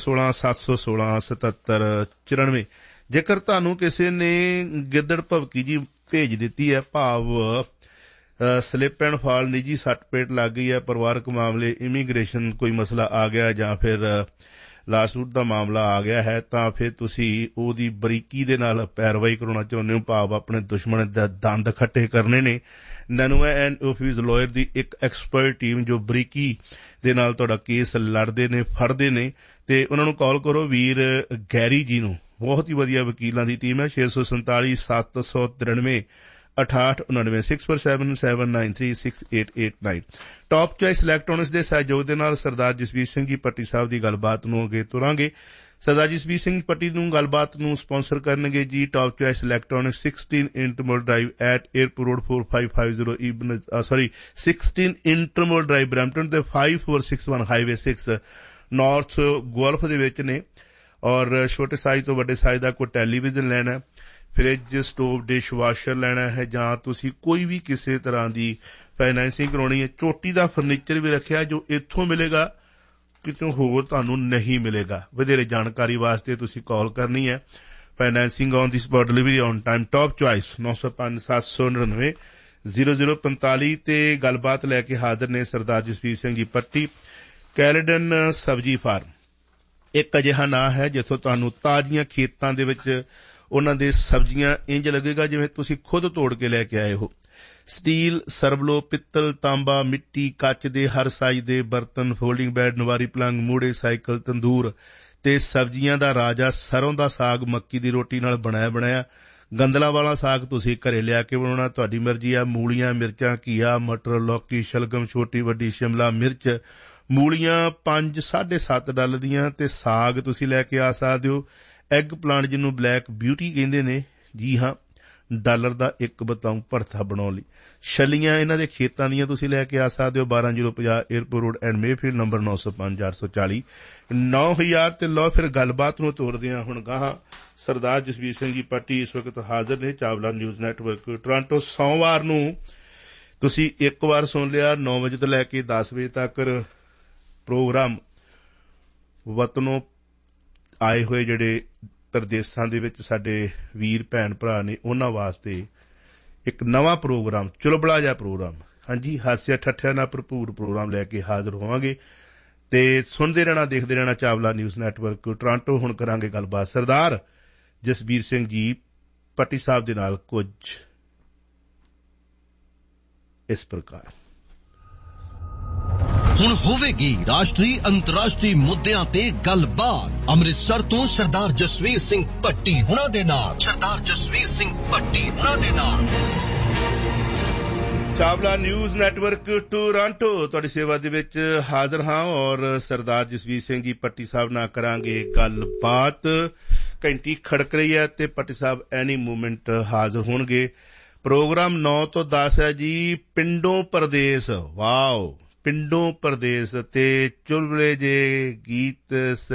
416-716-7794। ਜੇਕਰ ਤੁਹਾਨੂੰ ਕਿਸੇ ਨੇ ਗਿੱਦੜ ਭਵਕੀ ਜੀ ਭੇਜ ਦਿੱਤੀ ਹੈ, ਭਾਵ ਸਲਿਪ ਐਂਡ ਫਾਲ, ਨਿੱਜੀ ਸੱਟ ਪੇਟ ਲੱਗ ਗਈ ਹੈ, ਪਰਿਵਾਰਕ ਮਾਮਲੇ, ਇਮੀਗ੍ਰੇਸ਼ਨ ਕੋਈ ਮਸਲਾ ਆ ਗਿਆ ਜਾਂ ਫਿਰ ਲਾਸੂਟ ਦਾ ਮਾਮਲਾ ਆ ਗਿਆ ਹੈ, ਤਾਂ ਫਿਰ ਤੁਸੀਂ ਉਹਦੀ ਬਰੀਕੀ ਦੇ ਨਾਲ ਪੈਰਵਾਈ ਕਰਾਉਣਾ ਚਾਹੁੰਦੇ ਹੋ, ਭਾਵ ਆਪਣੇ ਦੁਸ਼ਮਣ ਦੇ ਦੰਦ ਖੱਟੇ ਕਰਨੇ ਨੇ। ਨਨੂਆ ਐਂਡ ਆਫਿਸ ਲਾਇਰ ਦੀ ਇੱਕ ਐਕਸਪਰਟ ਟੀਮ ਜੋ ਬਰੀਕੀ ਦੇ ਨਾਲ ਤੁਹਾਡਾ ਕੇਸ ਲੜਦੇ ਨੇ, ਫੜਦੇ ਨੇ, ਤੇ ਉਹਨਾਂ ਨੂੰ ਕਾਲ ਕਰੋ ਵੀਰ ਗੈਰੀ ਜੀ ਨੂੰ। ਬਹੁਤ ਹੀ ਵਧੀਆ ਵਕੀਲਾਂ ਦੀ ਟੀਮ ਹੈ। 647-793-6899 647-793-6889। ਟਾਪ ਚੋਇਸ ਇਲੈਕਟ੍ਰੋਨਿਕਸ ਦੇ ਸਹਿਯੋਗ ਦੇ ਨਾਲ ਸਰਦਾਰ ਜਸਵੀਰ ਸਿੰਘ ਜੀ ਪੱਟੀ ਸਾਹਿਬ ਦੀ ਗੱਲਬਾਤ ਨੂੰ ਅੱਗੇ ਤੁਰਾਂਗੇ। ਸਰਦਾਰ ਜਸਵੀਰ ਸਿੰਘ ਪੱਟੀ ਨੂੰ ਗੱਲਬਾਤ ਨੂੰ ਸਪਾਂਸਰ ਕਰਨਗੇ ਜੀ top choice electronics, 16 ਇੰਟਰਮੋਲ drive at airport road 4550 16 ਇੰਟਰਮੋਲ drive Brampton ਤੇ 5461 ਹਾਈਵੇ 6 ਨਾਰਥ ਗੋਲਫ ਦੇ ਵਿੱਚ ਨੇ। ਔਰ ਛੋਟੇ ਸਾਈਜ਼ ਤੋਂ ਵੱਡੇ ਸਾਈਜ਼ ਦਾ ਕੋਈ ਟੈਲੀਵਿਜ਼ਨ ਲੈਣਾ, ਫਰਿੱਜ, ਸਟੋਵ, ਡਿਸ਼ ਵਾਸ਼ਰ ਲੈਣਾ ਹੈ ਜਾਂ ਤੁਸੀਂ ਕੋਈ ਵੀ ਕਿਸੇ ਤਰ੍ਹਾਂ ਦੀ ਫਾਈਨੈਂਸਿੰਗ ਕਰਾਉਣੀ ਹੈ। ਚੋਟੀ ਦਾ ਫਰਨੀਚਰ ਵੀ ਰੱਖਿਆ ਜੋ ਇੱਥੋਂ ਮਿਲੇਗਾ, ਕਿਤੋਂ ਹੋਰ ਤੁਹਾਨੂੰ ਨਹੀਂ ਮਿਲੇਗਾ। ਵਧੇਰੇ ਜਾਣਕਾਰੀ ਵਾਸਤੇ ਤੁਸੀਂ ਕਾਲ ਕਰਨੀ ਹੈ। Financing on the spot, delivery on time. Top choice 905-799-0045 ਤੇ ਗੱਲਬਾਤ ਲੈ ਕੇ ਹਾਜ਼ਰ ਨੇ ਸਰਦਾਰ ਜਸਵੀਰ ਸਿੰਘ ਜੀ ਪੱਟੀ। ਕੈਲੇਡਨ ਸਬਜ਼ੀ ਫਾਰਮ ਇੱਕ ਅਜਿਹਾ ਨਾਂ ਹੈ ਜਿੱਥੋਂ ਤੁਹਾਨੂੰ ਤਾਜ਼ੀਆਂ ਖੇਤਾਂ ਦੇ ਵਿੱਚ ਉਹਨਾਂ ਦੇ ਸਬਜ਼ੀਆਂ ਇੰਜ ਲੱਗੇਗਾ ਜਿਵੇਂ ਤੁਸੀਂ ਖੁਦ ਤੋੜ ਕੇ ਲੈ ਕੇ ਆਏ ਹੋ। ਸਟੀਲ, ਸਰਬਲੋ, ਪਿੱਤਲ, ਤਾਂਬਾ, ਮਿੱਟੀ, ਕੱਚ ਦੇ ਹਰ ਸਾਈਜ਼ ਦੇ ਬਰਤਨ, ਫੋਲਡਿੰਗ ਬੈਡ, ਨਵਾਰੀ ਪਲੰਗ, ਮੂੜੇ, ਸਾਈਕਲ, ਤੰਦੂਰ ਤੇ ਸਬਜ਼ੀਆਂ ਦਾ ਰਾਜਾ ਸਰੋਂ ਦਾ ਸਾਗ ਮੱਕੀ ਦੀ ਰੋਟੀ ਨਾਲ ਬਣਾਇਆ। ਗੰਦਲਾਂ ਵਾਲਾ ਸਾਗ ਤੁਸੀਂ ਘਰੇ ਲਿਆ ਕੇ ਬਣਾਉਣਾ, ਤੁਹਾਡੀ ਮਰਜ਼ੀ ਆ। ਮੂਲੀਆਂ, ਮਿਰਚਾਂ, ਘੀਆ, ਮਟਰ, ਲੌਕੀ, ਸ਼ਲਗਮ, ਛੋਟੀ ਵੱਡੀ ਸ਼ਿਮਲਾ ਮਿਰਚ, ਮੂਲੀਆਂ $5-7.5 ਦੀਆਂ ਤੇ ਸਾਗ ਤੁਸੀਂ ਲੈ ਕੇ ਆ ਸਕਦੇ ਹੋ। ਐਗ ਪਲਾਂਟ ਜਿਹਨੂੰ ਬਲੈਕ ਬਿਊਟੀ ਕਹਿੰਦੇ ਨੇ, ਜੀ ਹਾਂ, $1 ਦਾ ਇੱਕ ਬਤਾਊਂ ਭਰਥਾ ਬਣਾਉਣ ਲਈ। ਛੱਲੀਆਂ ਇਹਨਾਂ ਦੇ ਖੇਤਾਂ ਦੀਆਂ ਤੁਸੀਂ ਲੈ ਕੇ ਆ ਸਕਦੇ ਹੋ। 12050 airport road and Mayfield, number 905-440 9000 ਤੇ ਲਓ ਫਿਰ ਗੱਲਬਾਤ ਨੂੰ ਤੋਰਦੇ ਹਾਂ ਹੁਣ ਗਾਹਾਂ। ਸਰਦਾਰ ਜਸਵੀਰ ਸਿੰਘ ਜੀ ਪੱਟੀ ਇਸ ਵਕਤ ਹਾਜ਼ਰ ਨੇ ਚਾਵਲਾ ਨਿਊਜ਼ ਨੈਟਵਰਕ ਟੋਰਾਂਟੋ। ਸੋਮਵਾਰ ਨੂੰ ਤੁਸੀਂ ਇੱਕ ਵਾਰ ਸੁਣ ਲਿਆ 9 ਵਜੇ ਤੋਂ ਲੈ ਕੇ 10 ਵਜੇ ਤੱਕ ਪ੍ਰੋਗਰਾਮ ਵਤਨੋਂ ਆਏ ਹੋਏ ਜਿਹੜੇ ਪ੍ਰਦੇਸ਼ਾਂ ਦੇ ਵਿੱਚ ਸਾਡੇ ਵੀਰ ਭੈਣ ਭਰਾ ਨੇ ਉਹਨਾਂ ਵਾਸਤੇ ਇੱਕ ਨਵਾਂ ਪ੍ਰੋਗਰਾਮ, ਚੁਲਬਲਾ ਜਿਹਾ ਪ੍ਰੋਗਰਾਮ ਹਾਂਜੀ, ਹਾਸਿਆ ਠੱਠਿਆਂ ਨਾਲ ਭਰਪੂਰ ਪ੍ਰੋਗਰਾਮ ਲੈ ਕੇ ਹਾਜ਼ਰ ਹੋਵਾਂਗੇ ਤੇ ਸੁਣਦੇ ਰਹਿਣਾ, ਦੇਖਦੇ ਰਹਿਣਾ ਚਾਵਲਾ ਨਿਊਜ਼ ਨੈਟਵਰਕ ਟੋਰਾਂਟੋ। ਹੁਣ ਕਰਾਂਗੇ ਗੱਲਬਾਤ ਸਰਦਾਰ ਜਸਬੀਰ ਸਿੰਘ ਜੀ ਪੱਟੀ ਸਾਹਿਬ ਦੇ ਨਾਲ ਕੁਝ ਇਸ ਪ੍ਰਕਾਰ। ਹੁਣ ਹੋਵੇਗੀ ਰਾਸ਼ਟਰੀ ਅੰਤਰਰਾਸ਼ਟਰੀ ਮੁੱਦਿਆਂ ਤੇ ਗੱਲਬਾਤ ਅੰਮ੍ਰਿਤਸਰ ਤੋਂ ਸਰਦਾਰ ਜਸਵੀਰ ਸਿੰਘ ਭੱਟੀ ਹੁਣਾਂ ਦੇ ਨਾਲ। ਚਾਵਲਾ ਨਿਊਜ਼ ਨੈਟਵਰਕ ਟੋਰਾਂਟੋ ਤੁਹਾਡੀ ਸੇਵਾ ਦੇ ਵਿੱਚ ਹਾਜ਼ਰ ਹਾਂ ਔਰ ਸਰਦਾਰ ਜਸਵੀਰ ਸਿੰਘ ਜੀ ਪੱਟੀ ਸਾਹਿਬ ਨਾਲ ਕਰਾਂਗੇ ਗੱਲਬਾਤ। ਘੰਟੀ ਖੜਕ ਰਹੀ ਹੈ ਤੇ ਪੱਟੀ ਸਾਹਿਬ ਐਨੀ ਮੂਵਮੈਂਟ ਹਾਜ਼ਰ ਹੋਣਗੇ। ਪ੍ਰੋਗਰਾਮ 9 ਤੋਂ 10 ਹੈ ਜੀ। ਪਿੰਡੋਂ ਪਰਦੇਸ, ਵਾਓ, ਪਿੰਡੋਂ ਪਰਦੇਸ ਤੇ ਚੁਲਬਲੇ ਜੇ ਗੀਤ